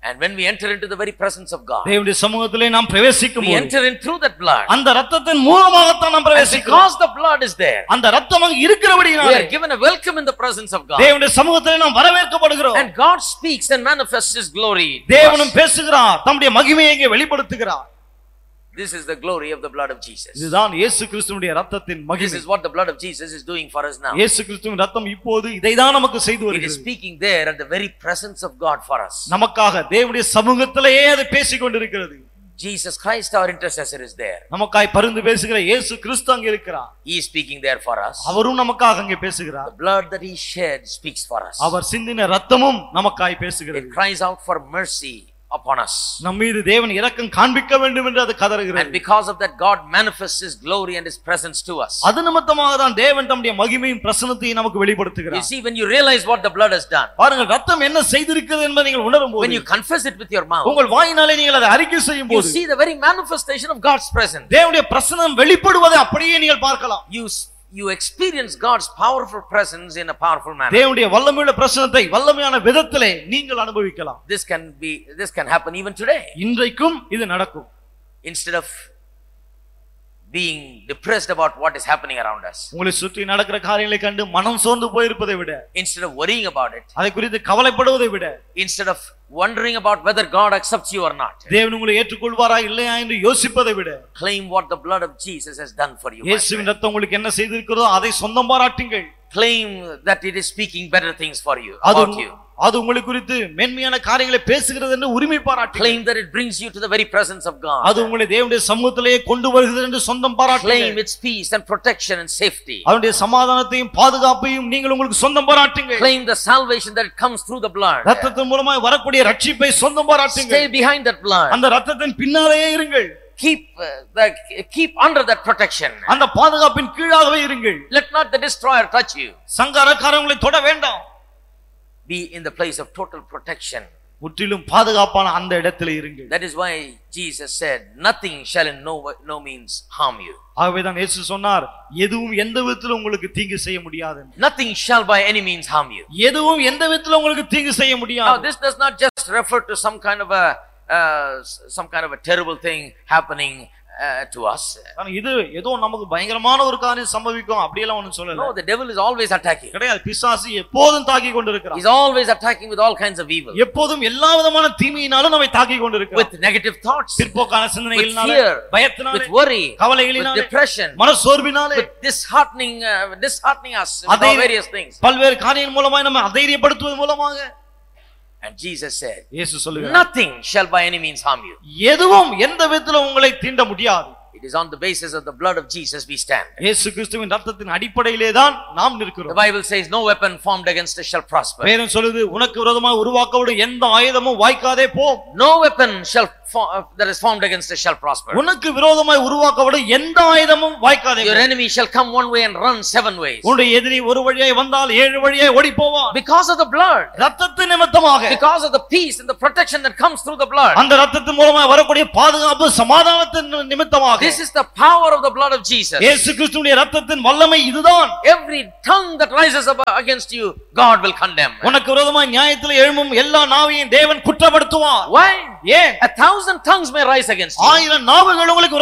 And when we enter into the very presence of God, தேவனுடைய சமூகத்திலே நாம் பிரவேசிக்கும் we போது enter in through that blood. அந்த இரத்தத்தின் மூலமாக தான் நாம் And பிரவேசிக்கிறோம். because the blood is there, அந்த இரத்தம் அங்க we இருக்கிறபடியாலே are given a welcome in the presence of God. தேவனுடைய சமூகத்திலே நாம் வரவேற்கப்படுகிறோம். And God speaks and manifests His glory to தேவனும் us. பேசுகிறார், தம்முடைய மகிமையை இங்கே வெளிப்படுத்துகிறார். This is the glory of the blood of Jesus. இதுதான் இயேசு கிறிஸ்துவினுடைய இரத்தத்தின் This மகிமை. is what the blood of Jesus is doing for us now. இயேசு கிறிஸ்துவின் இரத்தம் இப்போது இதைதான் நமக்கு செய்து It is வருகிறது. speaking there at the very presence of God for us. நமக்காக தேவனுடைய சமூகத்திலேயே அது பேசிக் கொண்டிருக்கிறது. Jesus Christ, our intercessor, is there. நமக்காய் பரிந்து பேசுகிற இயேசு கிறிஸ்து அங்கே இருக்கிறார். He is speaking there for us. அவரும் நமக்காக அங்கே பேசுகிறார். The blood that He shed speaks for us. அவர் சிந்தின இரத்தமும் நமக்காய் பேசுகிறது. It cries out for mercy upon us. நம் மீது தேவன் இரக்கம் காண்பிக்க வேண்டும் என்று அது And கதறுகிறது. because of that, God manifests His glory and His presence to us. அது நிமித்தமாக தான் தேவன் தம்முடைய மகிமையும் பிரசன்னத்தையும் நமக்கு You வெளிப்படுத்துகிறார். see, when you realize what the blood has done, பாருங்கள், இரத்தம் என்ன செய்திருக்கிறது என்பதை நீங்கள் உணரும் when போது, you confess it with your mouth, உங்கள் வாயினாலே நீங்கள் அதை அறிக்கை செய்யும் you போது see the very manifestation of God's presence. தேவனுடைய பிரசன்னம் வெளிப்படுவதை அப்படியே நீங்கள் பார்க்கலாம். You you experience God's powerful presence in a powerful manner. தேவனுடைய வல்லமையுள்ள பிரசன்னத்தை வல்லமையான விதத்திலே நீங்கள் அனுபவிக்கலாம். This can be this can happen even today. இன்றைக்கும் இது நடக்கும். Instead of being depressed about what is happening around us, உங்களை சுற்றி நடக்கிற காரியங்களை கண்டு மனம் சோர்ந்து போயிருப்பதை விட, instead of worrying about it, அதை குறித்து கவலைப்படுவதை விட, instead of wondering about whether God accepts you or not, தேவன் உங்களை ஏற்றுக்கொள்வாரா இல்லையா என்று யோசிப்பதை விட, claim what the blood of Jesus has done for you. my இயேசுவின் friend. இரத்தம் உங்களுக்கு என்ன செய்திருக்கிறதோ அதை சொந்தம் பாராட்டுங்கள். Claim that it is speaking better things for you, அது about you. அது உங்களை குறித்து மேன்மையான காரியங்களை பேசுகிறது என்று உரிமை பாராட்டுங்கள். Claim that it brings you to the very presence of God. அது உங்களை தேவனுடைய சமூகத்திலேயே கொண்டு வருகிறது என்று சொந்தம் Claim பாராட்டுங்கள். its peace and protection and safety. அவருடைய சமாதானத்தையும் பாதுகாப்பையும் நீங்கள் உங்களுக்கு சொந்தம் பாராட்டுங்கள். Claim the salvation that comes through the blood. இரத்தத்தின் மூலமாய் வரக்கூடிய ரட்சிப்பை சொந்தம் Stay பாராட்டுங்கள். behind that blood. அந்த இரத்தத்தின் பின்னாலேயே இருங்கள். Keep uh, the keep under that protection. அந்த பாதுகாப்பின் கீழாகவே இருங்கள். Let not the destroyer touch you. சங்காரக்காரன் உங்களை தொட வேண்டாம். Be in the place of total protection. முற்றிலும் பாதுகாப்பான அந்த இடத்திலே இருங்கள். That is why Jesus said, nothing shall in no no means harm you. ஆகவேதான் இயேசு சொன்னார், எதுவும் எந்த விதத்திலும் உங்களுக்கு தீங்கு செய்ய முடியாது. Nothing shall by any means harm you. எதுவும் எந்த விதத்திலும் உங்களுக்கு தீங்கு செய்ய Now முடியாது. this does not just refer to some kind of a uh, some kind of a terrible thing happening uh, to us. ஆனா இது ஏதோ நமக்கு பயங்கரமான ஒரு காரியம் சம்பவிக்கும் அப்படியெல்லாம் ஒண்ணும் சொல்லல. No, the devil is always attacking. கிடையாது. பிசாசு எப்போதும் தாக்கி கொண்டிருக்கிறான். He's always attacking with all kinds of evil. எப்போதும் எல்லா விதமான தீமையினாலும் நம்மை தாக்கி கொண்டிருக்கிறான். With negative thoughts, பிற்போக்கான சிந்தனைகளினால, with fear, பயத்தினால, with worry, with கவலைகளினால, depression, மனசோர்வினால, with disheartening uh, disheartening us with அதே- all various things. பல்வேறு காரியங்கள் மூலமாய் நம்ம அதைரியப்படுத்துவது மூலமாக And Jesus said, இயேசு சொல்லுகிறார், nothing shall by any means harm you. எதுவும் எந்த விதத்திலும் உங்களை தீண்ட முடியாது. It is on the basis of the blood of Jesus we stand. இயேசு கிறிஸ்துவின் இரத்தத்தின் அடிப்படையிலே தான் நாம் The நிற்கிறோம். Bible says, no weapon formed against us shall prosper. வேதம் சொல்லுது, உனக்கு விரோதமாக உருவாக்கப்படும் எந்த ஆயுதமும் வாய்க்காதே போ. No weapon shall fo- uh, that is formed against us shall prosper. உனக்கு விரோதமாய் உருவாக்கப்படும் எந்த ஆயுதமும் வாய்க்காதே Your போ. enemy shall come one way and run seven ways. உன்னுடைய எதிரி ஒரு வழியாய் வந்தால் ஏழு வழியாய் ஓடி போவான். Because of the blood, இரத்தத்தின் நிமித்தமாக, because of the peace and the protection that comes through the blood. அந்த இரத்தத்தின் மூலமாக வரக்கூடிய பாதுகாப்பு சமாதானத்தின் நிமித்தமாக, This is the power of the blood of Jesus. இயேசு கிறிஸ்துவின் இரத்தத்தின் வல்லமை இதுதான். Every tongue that rises up against you, God will condemn. உனக்கு விரோதமாய் நியாயத்தில் எழும்பும் எல்லா நாவையும் தேவன் குற்றப்படுத்துவார். Why? ஏன்? A thousand tongues may rise against you. ஆயிரம் நாவுகள் உங்களுக்கு